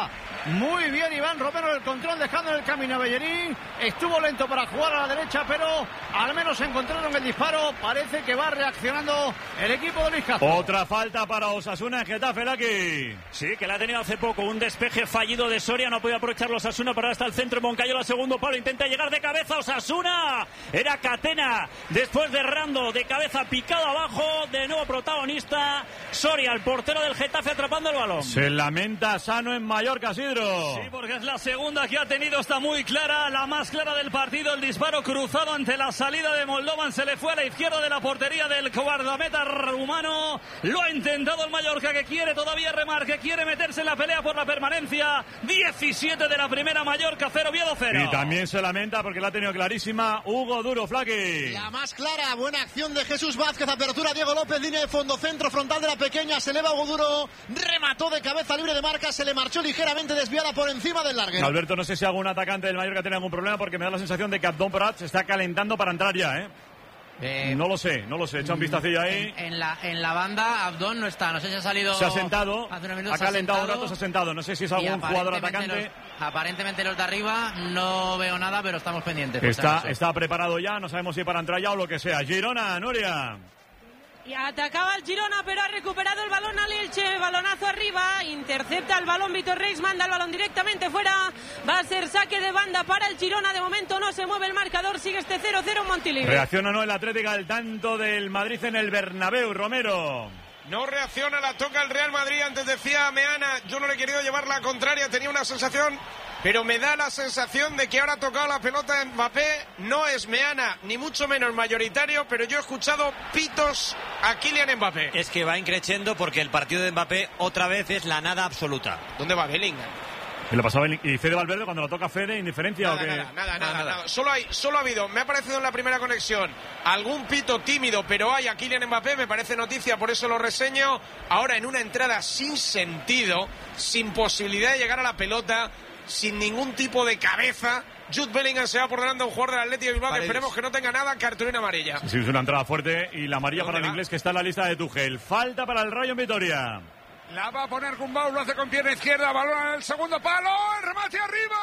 Muy bien Iván Romero el control, dejando en el camino a Bellerín. Estuvo lento para jugar a la derecha, pero al menos encontraron el disparo. Parece que va reaccionando el equipo de Luis Castro. Otra falta para Osasuna en Getafe, Laki. Sí, que la ha tenido hace poco. Un despeje fallido de Soria. No puede aprovechar los Osasuna para hasta el centro. Moncayola, segundo palo. Intenta llegar de cabeza Osasuna. Era Catena. Después de Rando, de cabeza picado abajo. De nuevo protagonista. Soria, el portero del Getafe, atrapando el balón. Se lamenta Sano en Mallorca, Sidro. Sí, porque es la segunda que ha tenido. Está muy clara. La más clara del partido. El disparo cruzado ante la salida de Moldovan. Se le fue a la izquierda de la portería del guardameta rumano. Lo ha intentado el Mallorca, que quiere todavía remar, que quiere meterse en la pelea por la permanencia. 17 de la primera, Mallorca 0, Oviedo 0. Y también se lamenta porque la ha tenido clarísima Hugo Duro, Flaqui. La más clara, buena acción de Jesús Vázquez, apertura Diego López, línea de fondo, centro frontal de la pequeña, se eleva Hugo Duro, remató de cabeza libre de marca, se le marchó ligeramente desviada por encima del larguero. Alberto, no sé si algún atacante del Mallorca tiene algún problema, porque me da la sensación de que Abdón Prat se está calentando para entrar ya, ¿eh? No lo sé, echa un vistacillo ahí. En la banda Abdón no está, no sé si ha salido. Se ha sentado, ha calentado un rato, se ha sentado. No sé si es algún jugador atacante. Aparentemente los de arriba no veo nada, pero estamos pendientes. Está preparado ya, no sabemos si para entrar ya o lo que sea. Girona, Nuria. Y atacaba el Girona, pero ha recuperado el balón al Elche, balonazo arriba, intercepta el balón Vitor Reis, manda el balón directamente fuera, va a ser saque de banda para el Girona, de momento no se mueve el marcador, sigue este 0-0 en Montilivi. ¿Reacciona o no el Atlético al tanto del Madrid en el Bernabéu, Romero? No reacciona, la toca el Real Madrid. Antes decía Meana, yo no le he querido llevar la contraria, tenía una sensación, pero me da la sensación de que ahora ha tocado la pelota en Mbappé. No es Meana, ni mucho menos mayoritario, pero yo he escuchado pitos a Kylian Mbappé. Es que va increciendo porque el partido de Mbappé otra vez es la nada absoluta. ¿Dónde va Bellingham? ¿Y lo pasaba y Fede Valverde cuando lo toca Fede, indiferencia o qué? Nada. Solo ha habido, me ha parecido en la primera conexión, algún pito tímido, pero hay a Kylian Mbappé, me parece noticia, por eso lo reseño. Ahora en una entrada sin sentido, sin posibilidad de llegar a la pelota, sin ningún tipo de cabeza, Jude Bellingham se va por delante a un jugador del Athletic de Bilbao, que esperemos que no tenga nada, cartulina amarilla. Sí, es una entrada fuerte y la amarilla para el inglés, que está en la lista de Tuchel. Falta para el Rayo en Vitoria. La va a poner Gumbau, lo hace con pierna izquierda, balón al segundo palo, el remate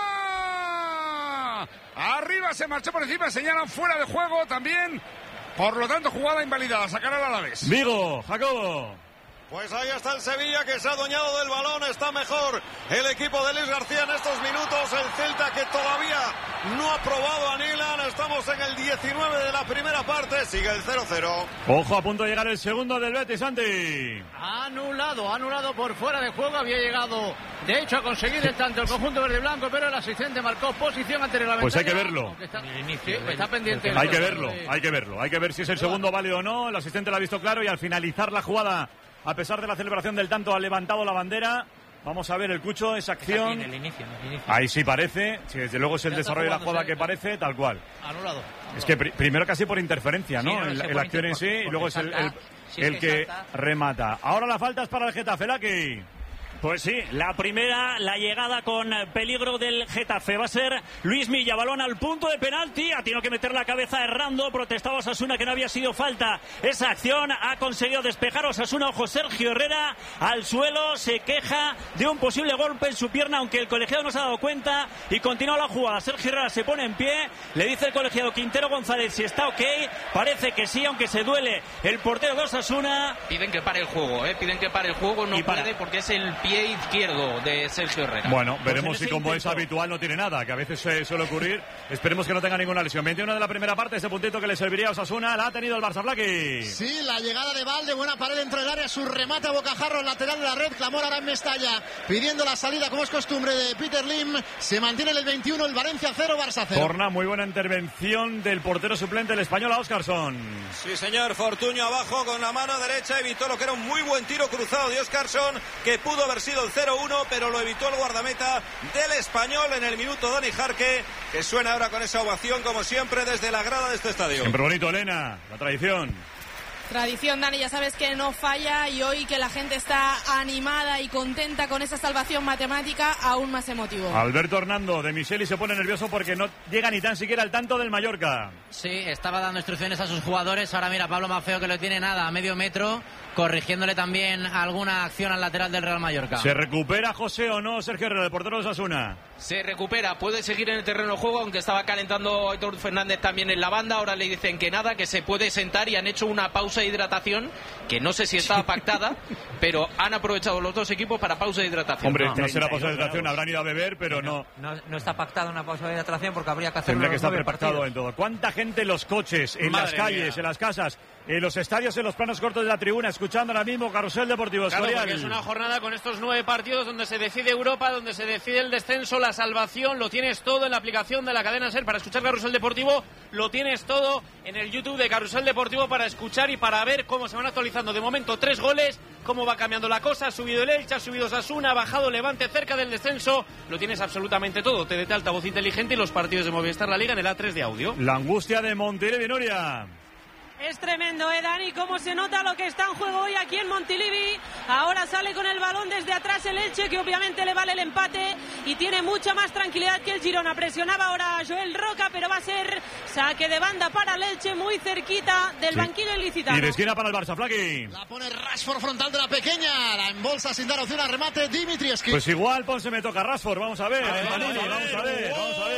arriba. Arriba, se marchó por encima, señalan fuera de juego también. Por lo tanto, jugada invalidada, sacará el Alavés. Vigo, Jacobo. Pues ahí está el Sevilla, que se ha adueñado del balón, está mejor el equipo de Luis García en estos minutos, el Celta que todavía no ha probado a Nilan, estamos en el 19 de la primera parte, sigue el 0-0. Ojo, a punto de llegar el segundo del Betis, Santi. Anulado por fuera de juego, había llegado de hecho a conseguir el tanto el conjunto verde blanco, pero el asistente marcó posición ante el reglamentario. Pues hay que verlo. Está pendiente. Hay que verlo, hay que ver si es el segundo válido o no, el asistente lo ha visto claro y al finalizar la jugada, a pesar de la celebración del tanto, ha levantado la bandera. Vamos a ver el Cucho, esa acción. El inicio. Ahí sí parece. Si desde luego es el desarrollo de la jugada que parece, tal cual. Anulado. Es que primero casi por interferencia, ¿no? En la acción en sí, y luego es el que remata. Ahora la falta es para el Getafe, Laki. Pues sí, la primera, la llegada con peligro del Getafe. Va a ser Luis Milla, balón al punto de penalti. Ha tenido que meter la cabeza errando. Protestaba Osasuna que no había sido falta esa acción. Ha conseguido despejar Osasuna. Ojo, Sergio Herrera al suelo. Se queja de un posible golpe en su pierna, aunque el colegiado no se ha dado cuenta. Y continúa la jugada. Sergio Herrera se pone en pie. Le dice el colegiado Quintero González si está ok. Parece que sí, aunque se duele el portero de Osasuna. Piden que pare el juego, Piden que pare el juego. No puede porque es el pie izquierdo de Sergio Herrera. Bueno, veremos si como es habitual no tiene nada, que a veces suele ocurrir. Esperemos que no tenga ninguna lesión. 21 de la primera parte, ese puntito que le serviría a Osasuna, la ha tenido el Barça, Blaqui. Sí, la llegada de Valde, buena pared dentro del área, su remate a bocajarro, lateral de la red, clamor ahora en Mestalla, pidiendo la salida como es costumbre de Peter Lim. Se mantiene en el 21, el Valencia 0, Barça 0. Torna, muy buena intervención del portero suplente, el español, a Óscarson. Sí, señor, Fortuño abajo con la mano derecha, evitó lo que era un muy buen tiro cruzado de Óscarson, que pudo haber sido el 0-1, pero lo evitó el guardameta del español en el minuto. Dani Jarque, que suena ahora con esa ovación como siempre desde la grada de este estadio. Siempre bonito, Elena, la tradición. Tradición, Dani, ya sabes que no falla, y hoy que la gente está animada y contenta con esa salvación matemática, aún más emotivo. Alberto Hernando de Micheli se pone nervioso porque no llega ni tan siquiera al tanto del Mallorca. Sí, estaba dando instrucciones a sus jugadores. Ahora mira, Pablo Maffeo, que lo tiene nada a medio metro. corrigiéndole también alguna acción al lateral del Real Mallorca. ¿Se recupera José o no Sergio Herrera, el portero de Osasuna? Se recupera, puede seguir en el terreno de juego, aunque estaba calentando Aitor Fernández también en la banda. Ahora le dicen que nada, que se puede sentar, y han hecho una pausa de hidratación que no sé si estaba pactada, pero han aprovechado los dos equipos para pausa de hidratación. Hombre, no será pausa de hidratación, habrán ido a beber, pero no está pactada una pausa de hidratación porque habría que hacerlo. Tendría que estar prepactado en todo. ¿Cuánta gente en los coches, en las calles, en las casas, en los estadios, en los planos cortos de la tribuna, escuchando ahora mismo Carrusel Deportivo? Claro, porque es una jornada con estos 9 partidos donde se decide Europa, donde se decide el descenso, la salvación. Lo tienes todo en la aplicación de la cadena SER para escuchar Carrusel Deportivo. Lo tienes todo en el YouTube de Carrusel Deportivo para escuchar y para ver cómo se van actualizando. De momento 3 goles, cómo va cambiando la cosa. Ha subido el Elche, ha subido Osasuna, ha bajado Levante cerca del descenso. Lo tienes absolutamente todo. TDT altavoz inteligente y los partidos de Movistar La Liga en el A3 de audio. La angustia de Montilivi, Nuria. Es tremendo, Dani, cómo se nota lo que está en juego hoy aquí en Montilivi. Ahora sale con el balón desde atrás el Elche, que obviamente le vale el empate y tiene mucha más tranquilidad que el Girona. Presionaba ahora a Joel Roca, pero va a ser saque de banda para el Elche, muy cerquita del banquillo ilicitano. Y de esquina para el Barça, Flaqui. La pone Rashford frontal de la pequeña, la embolsa sin dar opción al remate Dimitrievski. Pues igual se me toca Rashford, vamos a ver. Vamos a ver.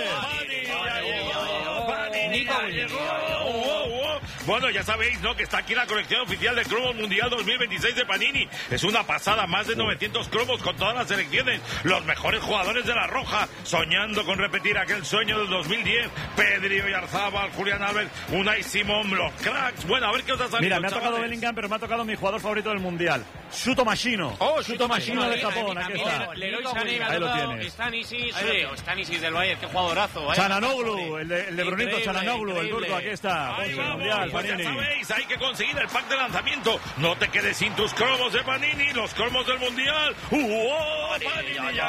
Bueno, ya sabéis, ¿no?, que está aquí la colección oficial de cromos mundial 2026 de Panini. Es una pasada, más de 900 cromos con todas las selecciones, los mejores jugadores de la Roja, soñando con repetir aquel sueño del 2010. Pedri, Oyarzábal, Julián Álvarez, Unai Simón, los cracks. Bueno, a ver qué os ha salido. Mira, me ha tocado Bellingham, pero me ha tocado mi jugador favorito del mundial, Shuto Machino. Shuto Machino de Japón, aquí está. Ahí lo tienes. Stanisic del Bayern, qué jugadorazo. Chananoglu, el de Brunito Chananoglu, el turco, aquí está. Mundial, pues ya sabéis, hay que conseguir el pack de lanzamiento. No te quedes sin tus cromos de Panini, los cromos del Mundial. Panini ya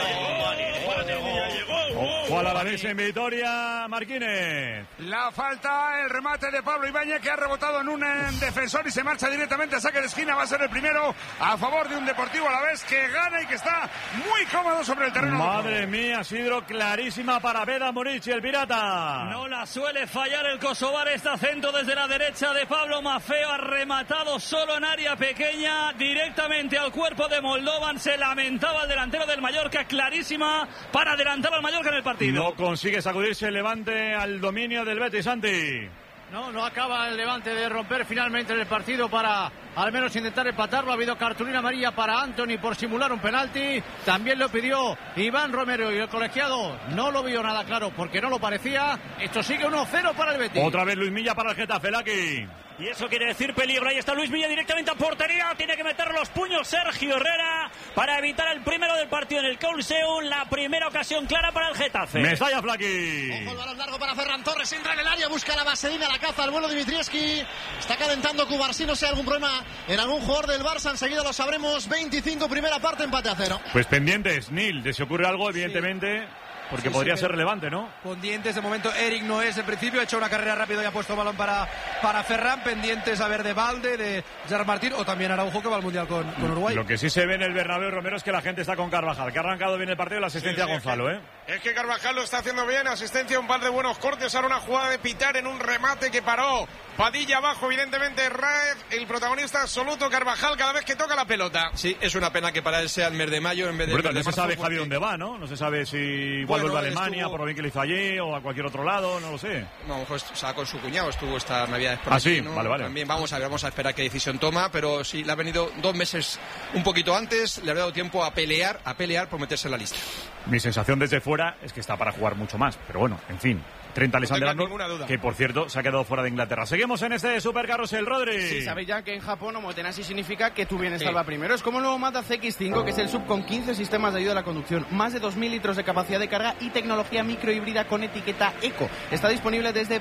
llegó. Juan Alavés en Vitoria, Marquínez. La falta, el remate de Pablo Ibáñez, que ha rebotado en un defensor y se marcha directamente a saque de esquina. Va a ser el primero a favor de un Deportivo Alavés que gana y que está muy cómodo sobre el terreno. Madre mía, Sidro, clarísima para Beda Morici, el pirata. No la suele fallar el kosovar, está centro desde la derecha de Pablo Maffeo, ha rematado solo en área pequeña, directamente al cuerpo de Moldovan. Se lamentaba el delantero del Mallorca, clarísima para adelantar al Mallorca en el partido. No consigue sacudirse el Levante al dominio del Betis, Santi. No acaba el Levante de romper finalmente en el partido para al menos intentar empatarlo. Ha habido cartulina amarilla para Anthony por simular un penalti. También lo pidió Iván Romero y el colegiado no lo vio nada claro porque no lo parecía. Esto sigue 1-0 para el Betis. Otra vez Luis Milla para el Getafe, Laki. Y eso quiere decir peligro. Ahí está Luis Milla directamente a portería. Tiene que meter los puños Sergio Herrera para evitar el primero del partido en el Coliseum. La primera ocasión clara para el Getafe. Mestalla, Flaqui. Ojo, el balón largo para Ferran Torres. Entra en el área, busca la vaselina, la caza al vuelo Dimitrievski. Está calentando Cubarsí. No sé, algún problema en algún jugador del Barça. Enseguida lo sabremos. 25, primera parte, empate a 0. Pues pendientes, Nil, de si ocurre algo, evidentemente. Porque podría ser relevante, ¿no? Pendientes, de momento Eric no es en principio, ha hecho una carrera rápida y ha puesto balón para Ferran. Pendientes a ver de Valde, de Gerard Martín o también Araujo, que va al Mundial con Uruguay. Lo que sí se ve en el Bernabéu, Romero, es que la gente está con Carvajal, que ha arrancado bien el partido y la asistencia a Gonzalo, Es que Carvajal lo está haciendo bien, asistencia, un par de buenos cortes, ahora una jugada de Pitar en un remate que paró Padilla abajo, evidentemente Raed, el protagonista absoluto, Carvajal, cada vez que toca la pelota. Sí, es una pena que para él sea el mes de mayo en vez de... Bueno, no se sabe Javi dónde va, ¿no? No se sabe si igual vuelve a Alemania, por lo bien que le hizo allí, o a cualquier otro lado, no lo sé. No, a lo mejor estaba con su cuñado, estuvo esta Navidad por aquí, sí, ¿no? Vale. También vamos a esperar qué decisión toma, pero sí, le ha venido 2 meses un poquito antes, le ha dado tiempo a pelear por meterse en la lista. Mi sensación desde fuera es que está para jugar mucho más, pero bueno, en fin. 30 Alexander-Arnold, que por cierto se ha quedado fuera de Inglaterra. Seguimos en este Super Carrusel, Rodri. Sí, sabéis ya que en Japón Omotenashi significa que tu bienestar va primero. Es como el nuevo Mazda CX-5, que es el sub con 15 sistemas de ayuda a la conducción, más de 2.000 litros de capacidad de carga y tecnología microhíbrida con etiqueta Eco. Está disponible desde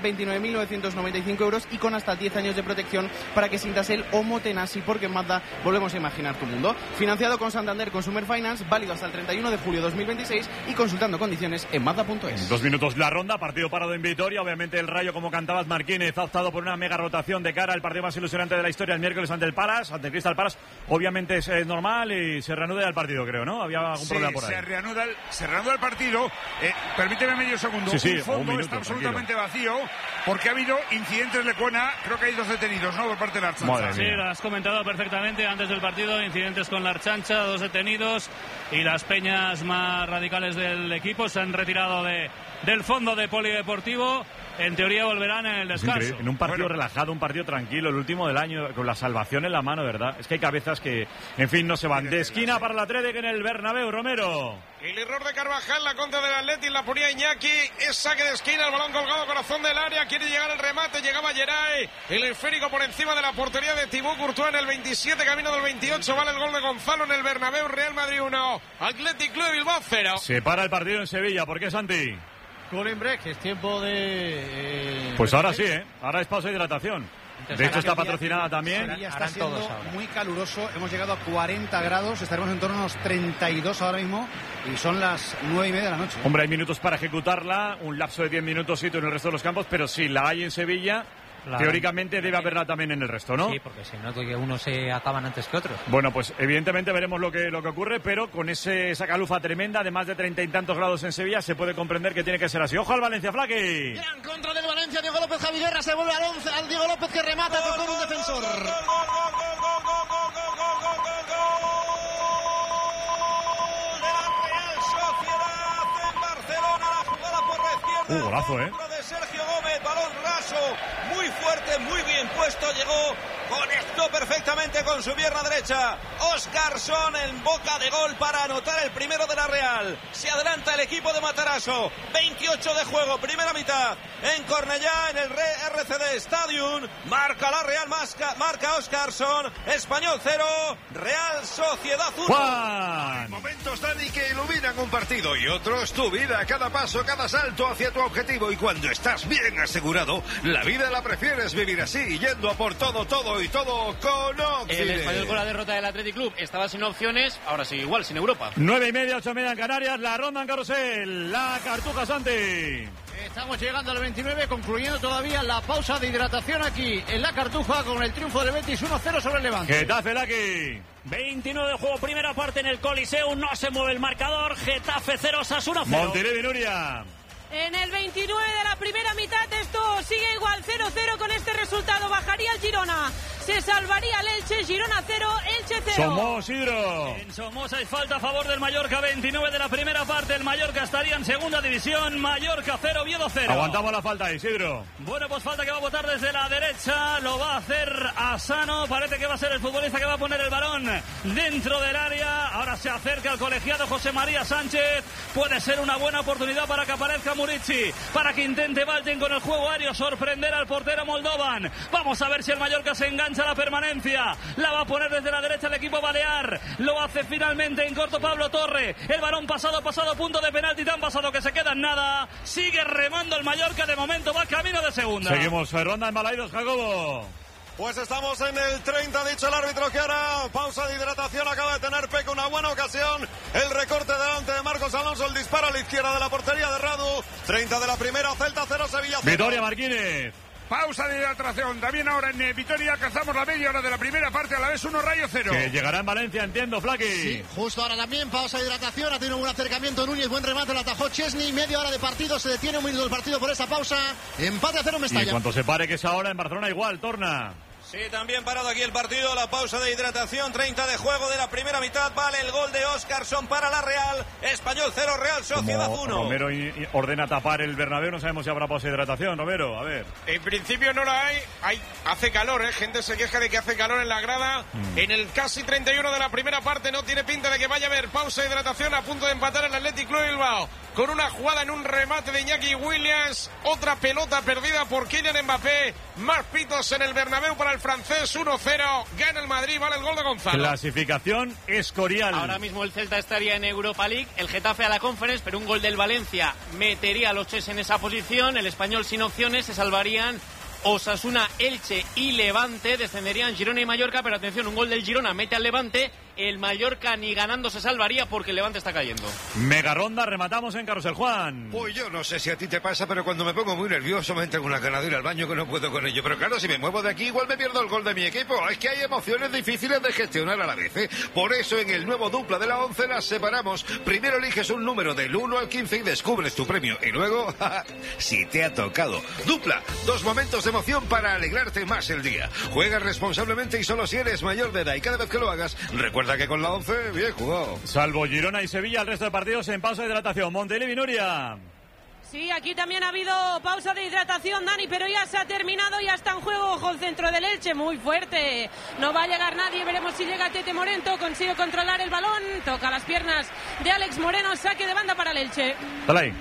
29.995 euros y con hasta 10 años de protección para que sientas el Omotenashi, porque en Mazda volvemos a imaginar tu mundo. Financiado con Santander Consumer Finance, válido hasta el 31 de julio de 2026 y consultando condiciones en Mazda.es. 2 minutos la ronda, partido parado en Vitoria. Obviamente el Rayo, como cantabas, Marquínez ha optado por una mega rotación de cara al partido más ilusionante de la historia el miércoles ante el Palace, ante el Crystal Palace. Obviamente es normal y se reanuda el partido, creo, ¿no? Había algún problema por ahí. Se reanuda el partido. Permíteme medio segundo. Sí, el fondo minuto, está absolutamente vacío porque ha habido incidentes Lecuona. Creo que hay 2 detenidos, ¿no? Por parte de la Archancha. Sí, lo has comentado perfectamente antes del partido. Incidentes con la Archancha, 2 detenidos y las peñas más radicales del equipo se han retirado del fondo de polideportivo. En teoría volverán en el descanso. En un partido relajado, un partido tranquilo, el último del año, con la salvación en la mano, ¿verdad? Es que hay cabezas que, en fin, no se van. De esquina para el Atlético en el Bernabéu, Romero. El error de Carvajal, la contra del Atleti, la ponía Iñaki, es saque de esquina, el balón colgado, corazón del área, quiere llegar el remate, llegaba Geray, el esférico por encima de la portería de Thibaut Courtois en el 27, camino del 28, vale el gol de Gonzalo en el Bernabéu, Real Madrid 1, Athletic Club Bilbao 0. Se para el partido en Sevilla, ¿por qué, Santi? Cooling break, es tiempo de... Pues ahora sí, ahora es pausa de hidratación. De hecho está patrocinada también. Sevilla está siendo muy caluroso, hemos llegado a 40 grados, estaremos en torno a unos 32 ahora mismo y son las 9:30 de la noche. Hombre, hay minutos para ejecutarla, un lapso de 10 minutos en el resto de los campos, pero si la hay en Sevilla, teóricamente debe haberla también en el resto, ¿no? Sí, porque si no, que unos se acaban antes que otros. Bueno, pues evidentemente veremos lo que ocurre, pero con esa calufa tremenda de más de 30 y tantos grados en Sevilla se puede comprender que tiene que ser así. ¡Ojo al Valencia, Flaqui! Gran contra del Valencia, Diego López, Javi Guerra se vuelve al 11, al Diego López que remata con un defensor. Golazo, de Sergio Gómez, balón raso, muy fuerte, muy bien puesto, llegó, conectó perfectamente con su pierna derecha. Óscarson en boca de gol para anotar el primero de la Real. Se adelanta el equipo de Matarazzo, 28 de juego, primera mitad, en Cornellá, en el RCD Stadium, marca la Real, marca Óscarson, Español 0, Real Sociedad 1. Juan. Momentos, Dani, que iluminan un partido y otros tu vida, cada paso, cada salto hacia tu objetivo, y cuando estás bien asegurado, la vida la prefieres vivir así, yendo a por todo con Oxide. El Español con la derrota del Athletic Club estaba sin opciones, ahora sí igual, sin Europa. 9:30, 8:30 en Canarias, la ronda en Carrusel, la Cartuja, Santi. Estamos llegando al 29, concluyendo todavía la pausa de hidratación aquí en la Cartuja con el triunfo del Betis 1-0 sobre el Levante. Getafe, Laki. 29 de juego, primera parte en el Coliseum, no se mueve el marcador, Getafe 0, Osasuna 0. Montilivi, Nuria. En el 29 de la primera mitad esto sigue igual, 0-0 con este resultado. Bajaría el Girona, se salvaría el Elche, Girona 0, Elche 0. Somos, Isidro. En Somos hay falta a favor del Mallorca, 29 de la primera parte. El Mallorca estaría en segunda división. Mallorca 0, Oviedo 0. Aguantamos la falta, Isidro. Bueno, pues falta que va a botar desde la derecha. Lo va a hacer Asano. Parece que va a ser el futbolista que va a poner el balón dentro del área. Ahora se acerca al colegiado José María Sánchez. Puede ser una buena oportunidad para que aparezca Murici, para que intente Valten con el juego aéreo sorprender al portero Moldovan. Vamos a ver si el Mallorca se engancha a la permanencia. La va a poner desde la derecha el equipo balear. Lo hace finalmente en corto Pablo Torre. El balón pasado, punto de penalti, tan pasado que se queda en nada. Sigue remando el Mallorca, de momento va camino de segunda. Seguimos, ronda en Balaidos, Jacobo. Pues estamos en el 30, dicho el árbitro que ahora pausa de hidratación, acaba de tener Peque una buena ocasión, el recorte delante de Marcos Alonso, el disparo a la izquierda de la portería de Radu, 30 de la primera, Celta 0, Sevilla 0. Vitoria, Marquínez. Pausa de hidratación, también ahora en Vitoria alcanzamos la media hora de la primera parte, a la vez 1, Rayo 0. Que llegará en Valencia, entiendo, Flaqui. Sí, justo ahora también, pausa de hidratación, ha tenido un buen acercamiento Núñez, buen remate, lo atajó Chesney, media hora de partido, se detiene un minuto el partido por esa pausa, empate a 0 Mestalla. Y en cuanto se pare, que es ahora en Barcelona igual, torna. Sí, también parado aquí el partido, la pausa de hidratación, 30 de juego de la primera mitad, vale el gol de Óscarson para la Real, Español 0, Real Sociedad 1. Romero ordena tapar el Bernabéu, no sabemos si habrá pausa de hidratación, Romero, a ver. En principio no la hay, hace calor, gente se queja de que hace calor en la grada, en el casi 31 de la primera parte no tiene pinta de que vaya a haber pausa de hidratación, a punto de empatar el Athletic Club Bilbao, con una jugada en un remate de Iñaki Williams, otra pelota perdida por Kylian Mbappé, más pitos en el Bernabéu para el francés, 1-0, gana el Madrid, vale el gol de Gonzalo. Clasificación Escorial. Ahora mismo el Celta estaría en Europa League, el Getafe a la Conference, pero un gol del Valencia metería a los tres en esa posición, el Español sin opciones, se salvarían Osasuna, Elche y Levante, descenderían Girona y Mallorca, pero atención, un gol del Girona mete al Levante el Mallorca ni ganando se salvaría porque el Levante está cayendo. Mega ronda, rematamos en Carrusel, Juan. Pues yo no sé si a ti te pasa, pero cuando me pongo muy nervioso me entra una ganas de ir al baño que no puedo con ello. Pero claro, si me muevo de aquí igual me pierdo el gol de mi equipo. Es que hay emociones difíciles de gestionar a la vez, ¿eh? Por eso en el nuevo Dupla de la 11 las separamos. Primero eliges un número del 1 al 15 y descubres tu premio. Y luego, si te ha tocado. Dupla, 2 momentos de emoción para alegrarte más el día. Juega responsablemente y solo si eres mayor de edad. Y cada vez que lo hagas, recuerda que con la 11, bien jugado. Salvo Girona y Sevilla, el resto de partidos en pausa de hidratación. Montilivi, Nuria. Sí, aquí también ha habido pausa de hidratación, Dani, pero ya se ha terminado, ya está en juego. Ojo, el centro del Elche, muy fuerte. No va a llegar nadie, veremos si llega Tete Morento. Consigue controlar el balón, toca las piernas de Alex Moreno, saque de banda para el Elche. Dale ahí.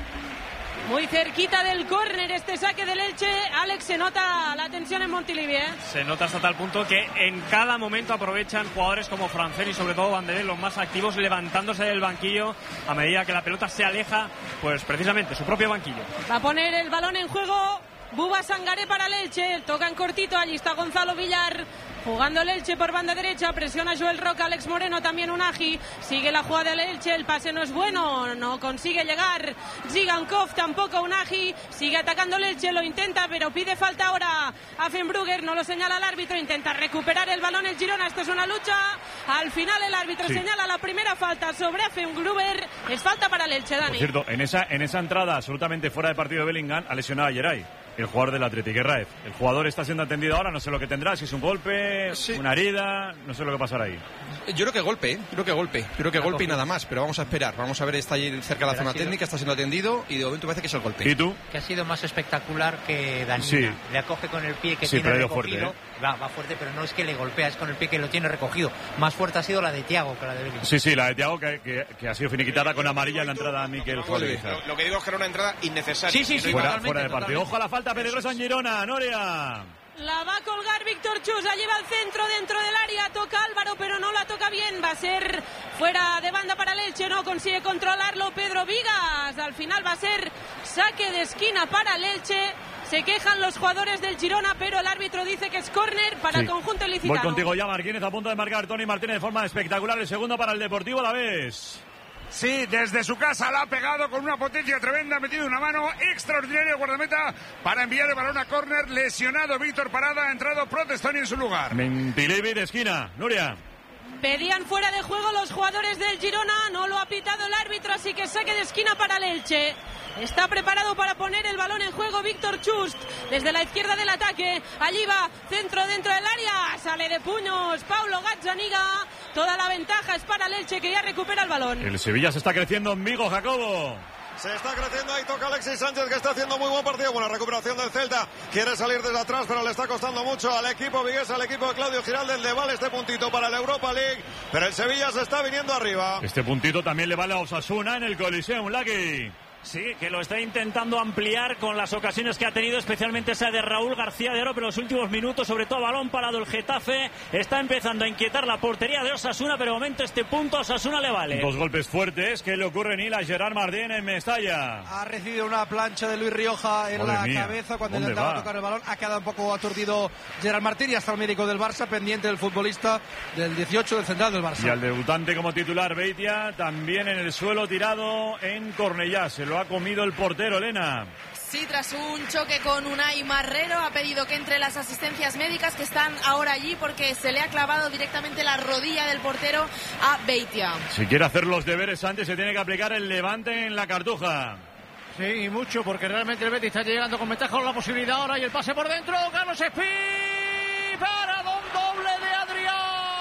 Muy cerquita del córner este saque del Elche. Alex, se nota la tensión en Montilivi, ¿eh? Se nota hasta tal punto que en cada momento aprovechan jugadores como Francén y sobre todo Banderer, los más activos, levantándose del banquillo a medida que la pelota se aleja, pues precisamente su propio banquillo. Va a poner el balón en juego Buba Sangaré para el Elche. Toca en cortito, allí está Gonzalo Villar. Jugando el Elche por banda derecha, presiona Joel Roca, Alex Moreno, también Unagi. Sigue la jugada del Elche, el pase no es bueno, no consigue llegar Zigankov, tampoco Unagi. Sigue atacando el Elche, lo intenta, pero pide falta ahora a Fenbrugger, no lo señala el árbitro, intenta recuperar el balón el Girona, esto es una lucha. Al final el árbitro señala la primera falta sobre Fenbrugger, es falta para el Elche, Dani. Por cierto, en esa entrada absolutamente fuera de partido de Bellingham, ha lesionado a Geray, el jugador del Athletic. Raez, el jugador está siendo atendido ahora, no sé lo que tendrá, si es un golpe, una herida, no sé lo que pasará ahí. Yo creo que golpe, creo que golpe y nada más, pero vamos a esperar, vamos a ver, está ahí cerca de la zona técnica, está siendo atendido y de momento parece que es el golpe. ¿Y tú? Que ha sido más espectacular que Danina. Sí. Le acoge con el pie que Sí, tiene pero ha ido recogido. fuerte, Va fuerte, pero no es que le golpea, es con el pie que lo tiene recogido. Más fuerte ha sido la de Thiago que la de Bellingham. Sí, la de Thiago que ha sido finiquitada con amarilla en la entrada a Mikel Juárez. Lo que digo es que era una entrada innecesaria. Sí, fuera de partido. Ojo a la falta peligrosa en Girona, Noria. La va a colgar Víctor Chus, la lleva al centro dentro del área, toca Álvaro pero no la toca bien, va a ser fuera de banda para el Elche, no consigue controlarlo Pedro Vigas, al final va a ser saque de esquina para el Elche. Se quejan los jugadores del Girona, pero el árbitro dice que es córner para el conjunto ilicitano. Voy contigo ya, Martínez, a punto de marcar Tony Martínez de forma espectacular, el segundo para el Deportivo Alavés. Sí, desde su casa la ha pegado con una potencia tremenda, ha metido una mano extraordinaria el guardameta para enviar el balón a córner. Lesionado Víctor Parada, ha entrado Protestoni en su lugar. Montilivi de esquina, Nuria. Pedían fuera de juego los jugadores del Girona, no lo ha pitado el árbitro, así que saque de esquina para el Elche. Está preparado para poner el balón en juego Víctor Chust, desde la izquierda del ataque, allí va, centro dentro del área, sale de puños Paulo Gazzaniga, toda la ventaja es para el Elche que ya recupera el balón. El Sevilla se está creciendo en Vigo, Jacobo. Se está creciendo, ahí toca Alexis Sánchez que está haciendo muy buen partido. Buena recuperación del Celta, quiere salir desde atrás pero le está costando mucho al equipo vigués, al equipo de Claudio Giraldez. Le vale este puntito para la Europa League, pero el Sevilla se está viniendo arriba. Este puntito también le vale a Osasuna en el Coliseum, Lucky. Sí, que lo está intentando ampliar con las ocasiones que ha tenido, especialmente esa de Raúl García de Oro, pero en los últimos minutos, sobre todo balón parado el Getafe, está empezando a inquietar la portería de Osasuna, pero de momento este punto a Osasuna le vale. Dos golpes fuertes que le ocurren a Gerard Martín en Mestalla. Ha recibido una plancha de Luis Rioja en la cabeza cuando intentaba tocar el balón, ha quedado un poco aturdido Gerard Martín y hasta el médico del Barça pendiente del futbolista del 18 del central del Barça. Y al debutante como titular Beitia también en el suelo tirado en Cornellá, se lo ha comido el portero, Elena. Sí, tras un choque con Unai Marrero ha pedido que entre las asistencias médicas que están ahora allí porque se le ha clavado directamente la rodilla del portero a Beitia. Si quiere hacer los deberes antes se tiene que aplicar el levante en la Cartuja. Sí, y mucho, porque realmente el Betis está llegando con ventaja con la posibilidad ahora y el pase por dentro, Carlos Espí para doble de Adrián.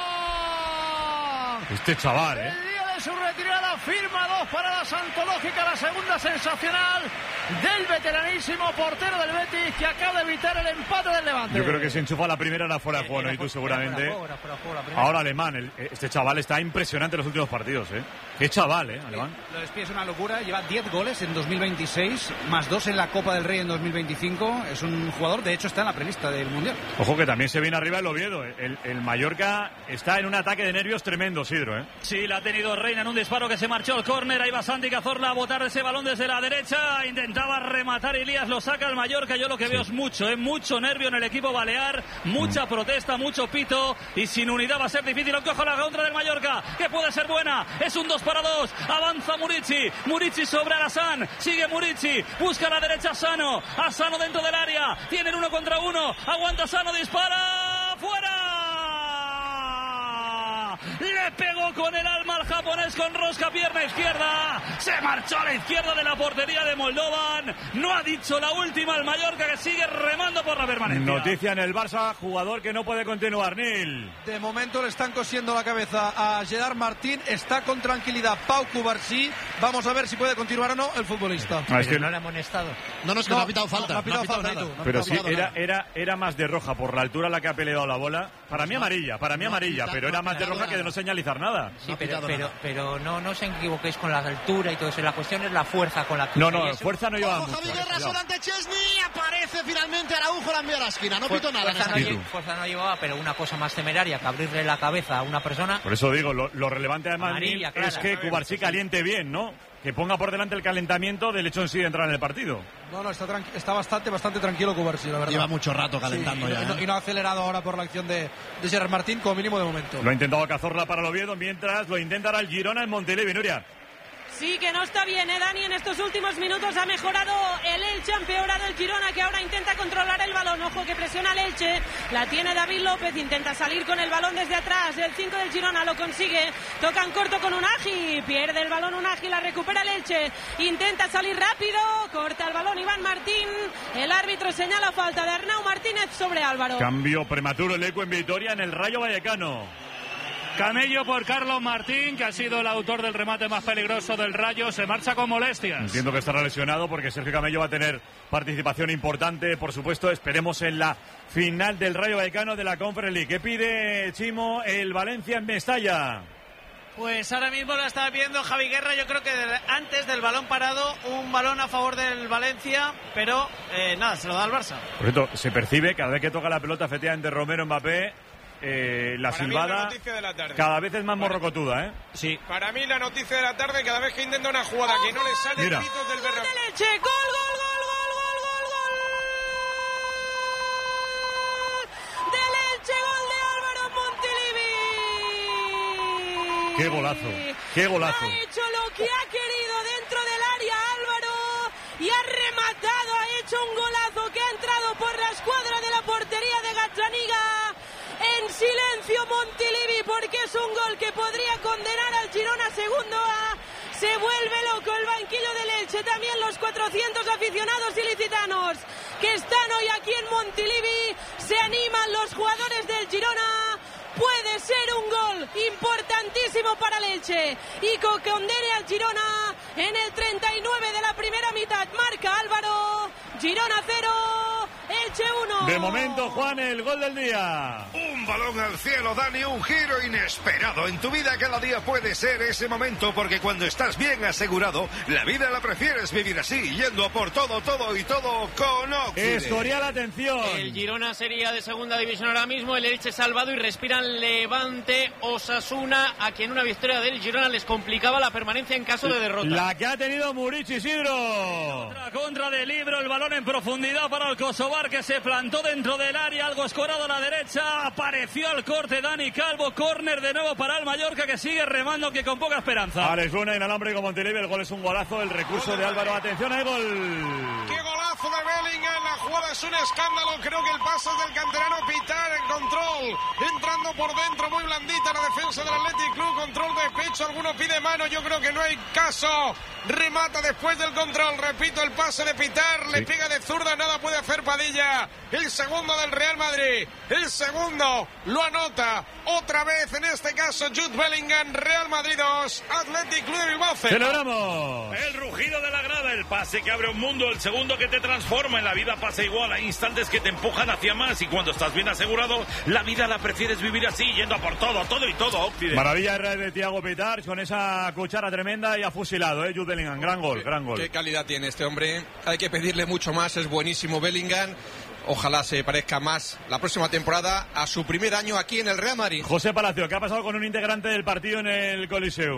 Este chaval, Su retirada, firma 2 para la Santológica, la segunda sensacional del veteranísimo portero del Betis que acaba de evitar el empate del Levante. Yo creo que se enchufa la primera, era fuera de juego, ¿no? Y tú seguramente. Ahora Alemán, este chaval está impresionante en los últimos partidos, Qué chaval, Alemán. Lo de Espí es una locura, lleva 10 goles en 2026, más 2 en la Copa del Rey en 2025. Es un jugador, de hecho está en la prelista del Mundial. Ojo que también se viene arriba el Oviedo. El Mallorca está en un ataque de nervios tremendo, Sidro, Sí, la ha tenido Reina en un disparo que se marchó al córner. Ahí va Santi Cazorla a botar ese balón balón desde la derecha, intentaba rematar Elías, lo saca el Mallorca. Yo lo que veo es mucho nervio en el equipo balear, mucha protesta, mucho pito, y sin unidad va a ser difícil. Aunque ojo la contra del Mallorca, que puede ser buena, es un 2-2, avanza Murici sobre Alassane, sigue Murici, busca a la derecha a Sano dentro del área, tienen 1 contra 1, aguanta Sano, dispara, fuera. Le pegó con el alma al japonés con rosca, pierna izquierda. Se marchó a la izquierda de la portería de Moldovan. No ha dicho la última el Mallorca, que sigue remando por la permanencia. Noticia en el Barça, jugador que no puede continuar, Nil. De momento le están cosiendo la cabeza a Gerard Martín. Está con tranquilidad Pau Cubarsí. Vamos a ver si puede continuar o no el futbolista. Es que no le ha amonestado. No, es que no ha pitado falta. No ha pitado falta. Pero sí, era más de roja por la altura a la que ha peleado la bola. Para mí amarilla, pero era más de roja que de no señalizar nada. Sí, pero no os equivoquéis con la altura y todo eso. La cuestión es la fuerza con la que... No, fuerza no lleva mucho. Javi Guerra solo ante Chesney. Aparece finalmente Araujo, la envía a la esquina. No pito nada. Fuerza no llevaba, pero una cosa más temeraria que abrirle la cabeza a una persona. Por eso digo, lo relevante además es que Cubarsí caliente bien, ¿no? Que ponga por delante el calentamiento del hecho en sí de entrar en el partido. No, está bastante tranquilo Cubarsí, la verdad. Lleva mucho rato calentando ya. Y no ha acelerado ahora por la acción de Gerard Martín, como mínimo de momento. Lo ha intentado Cazorla para el Oviedo, mientras lo intentará el Girona en Montilivi, Nuria. Sí, que no está bien, Dani. En estos últimos minutos ha mejorado el Elche, ha empeorado el Girona, que ahora intenta controlar el balón. Ojo que presiona el Elche, la tiene David López, intenta salir con el balón desde atrás. El 5 del Girona lo consigue, tocan corto con Unagi, pierde el balón Unagi, la recupera el Elche, intenta salir rápido, corta el balón Iván Martín. El árbitro señala falta de Arnau Martínez sobre Álvaro. Cambio prematuro el Eco en Vitoria en el Rayo Vallecano. Camello por Carlos Martín, que ha sido el autor del remate más peligroso del Rayo, se marcha con molestias. Entiendo que estará lesionado porque Sergio Camello va a tener participación importante, por supuesto. Esperemos en la final del Rayo Vallecano de la Conference League. ¿Qué pide, Chimo, el Valencia en Mestalla? Pues ahora mismo lo está viendo Javi Guerra. Yo creo que antes del balón parado, un balón a favor del Valencia, pero nada, se lo da al Barça. Por cierto, se percibe cada vez que toca la pelota efectivamente Romero Mbappé. La para silbada cada vez es más morrocotuda, ¿eh? Sí. Para mí la noticia de la tarde, cada vez que intenta una jugada que no le sale, gritos del berro. ¡Gol, gol! ¡Del Elche, gol de Álvaro Montilivi! ¡Qué golazo! Ha hecho lo que ha querido dentro del área Álvaro y ha rematado, ha hecho un golazo que ha entrado por la escuadra de la portería de Gazzaniga. En silencio Montilivi, porque es un gol que podría condenar al Girona segundo A. Se vuelve loco el banquillo del Elche, también los 400 aficionados ilicitanos que están hoy aquí en Montilivi. Se animan los jugadores del Girona. Puede ser un gol importantísimo para el Elche y que condene al Girona en el 39 de la primera mitad. Marca Álvaro. Girona 0, Elche 1. De momento, Juan, el gol del día. Un balón al cielo, Dani, un giro inesperado. En tu vida cada día puede ser ese momento, porque cuando estás bien asegurado, la vida la prefieres vivir así, yendo a por todo con Oxide. Escorial, atención. El Girona sería de segunda división ahora mismo, el Elche salvado y respiran Levante, Osasuna, a quien una victoria del Girona les complicaba la permanencia en caso de derrota. La que ha tenido Murici, Isidro. Contra de Libro, el balón en profundidad para el Kosovar, que se plantó dentro del área, algo escorado a la derecha, apareció al corte Dani Calvo, córner de nuevo para el Mallorca, que sigue remando, que con poca esperanza. Alex Luna, inalámbrico Montilivi, el gol es un golazo, el recurso de Álvaro, atención al gol. ¡Qué golazo de Bellingham! La jugada es un escándalo, creo que el pase es del canterano Pitar en control, entrando por dentro, muy blandita la defensa del Athletic Club, control de pecho, alguno pide mano, yo creo que no hay caso, remata después del control, repito, el pase de Pitar, le pega de zurda, nada puede hacer Padilla, el segundo del Real Madrid, el segundo lo anota otra vez, en este caso Jude Bellingham. Real Madrid 2, Athletic Club de Bilbao 0. ¡Celebramos! El rugido de la grada, el pase que abre un mundo, el segundo que te transforma. En la vida pasa igual, hay instantes que te empujan hacia más, y cuando estás bien asegurado, la vida la prefieres vivir así, yendo a por todo y todo, Occidente. Maravilla de Thiago Pitar, con esa cuchara tremenda, y ha fusilado, Jude Bellingham, gran gol. Qué calidad tiene este hombre, hay que pedirle mucho más, es buenísimo Bellingham. Ojalá se parezca más la próxima temporada a su primer año aquí en el Real Madrid. José Palacio, ¿qué ha pasado con un integrante del partido en el Coliseum?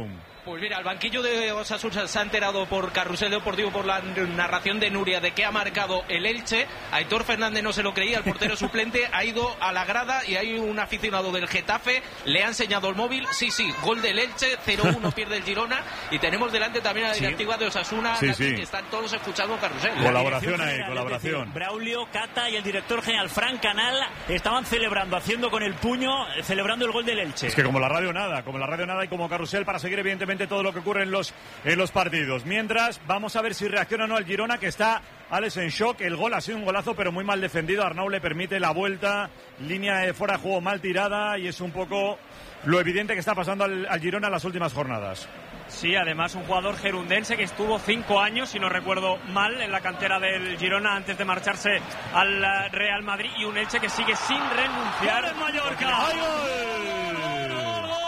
Pues mira, el banquillo de Osasuna se ha enterado por Carrusel Deportivo, por la narración de Nuria, de que ha marcado el Elche. Aitor Fernández no se lo creía, el portero suplente ha ido a la grada y hay un aficionado del Getafe, le ha enseñado el móvil. Sí, gol del Elche, 0-1 pierde el Girona. Y tenemos delante también a la directiva de Osasuna, que están todos escuchando Carrusel. Colaboración ahí, colaboración. Braulio, Cata y el director general Fran Canal estaban celebrando, haciendo con el puño, celebrando el gol del Elche. Es que como la radio nada y como Carrusel para seguir evidentemente todo lo que ocurre en los partidos. Mientras, vamos a ver si reacciona o no el Girona, que está, Alex, en shock. El gol ha sido un golazo, pero muy mal defendido. Arnau le permite la vuelta, línea de fuera de juego mal tirada, y es un poco lo evidente que está pasando al Girona en las últimas jornadas. Sí, además un jugador gerundense que estuvo 5 años, si no recuerdo mal, en la cantera del Girona antes de marcharse al Real Madrid, y un Elche que sigue sin renunciar. ¡Gol en Mallorca! ¡Ay, gol!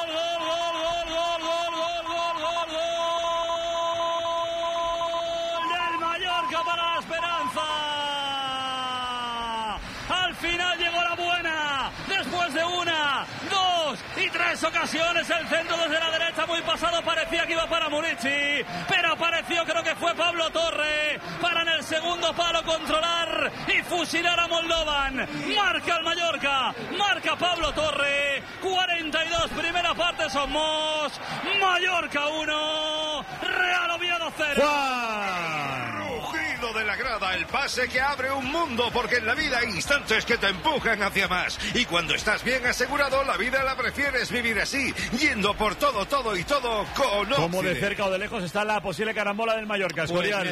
Para la esperanza. Al final llegó la buena. Después de 1, 2 y 3 ocasiones, el centro desde la derecha muy pasado, parecía que iba para Murici, pero apareció, creo que fue Pablo Torre, para en el segundo palo controlar y fusilar a Moldovan. Marca el Mallorca, marca Pablo Torre. 42, primera parte, somos Mallorca 1, Real Oviedo 0. Rugido de la grada, el pase que abre un mundo, porque en la vida hay instantes que te empujan hacia más, y cuando estás bien asegurado, la vida la prefieres vivir así, yendo por todo y todo con Occident. Como de cerca o de lejos está la posible carambola del Mallorca, Escorial.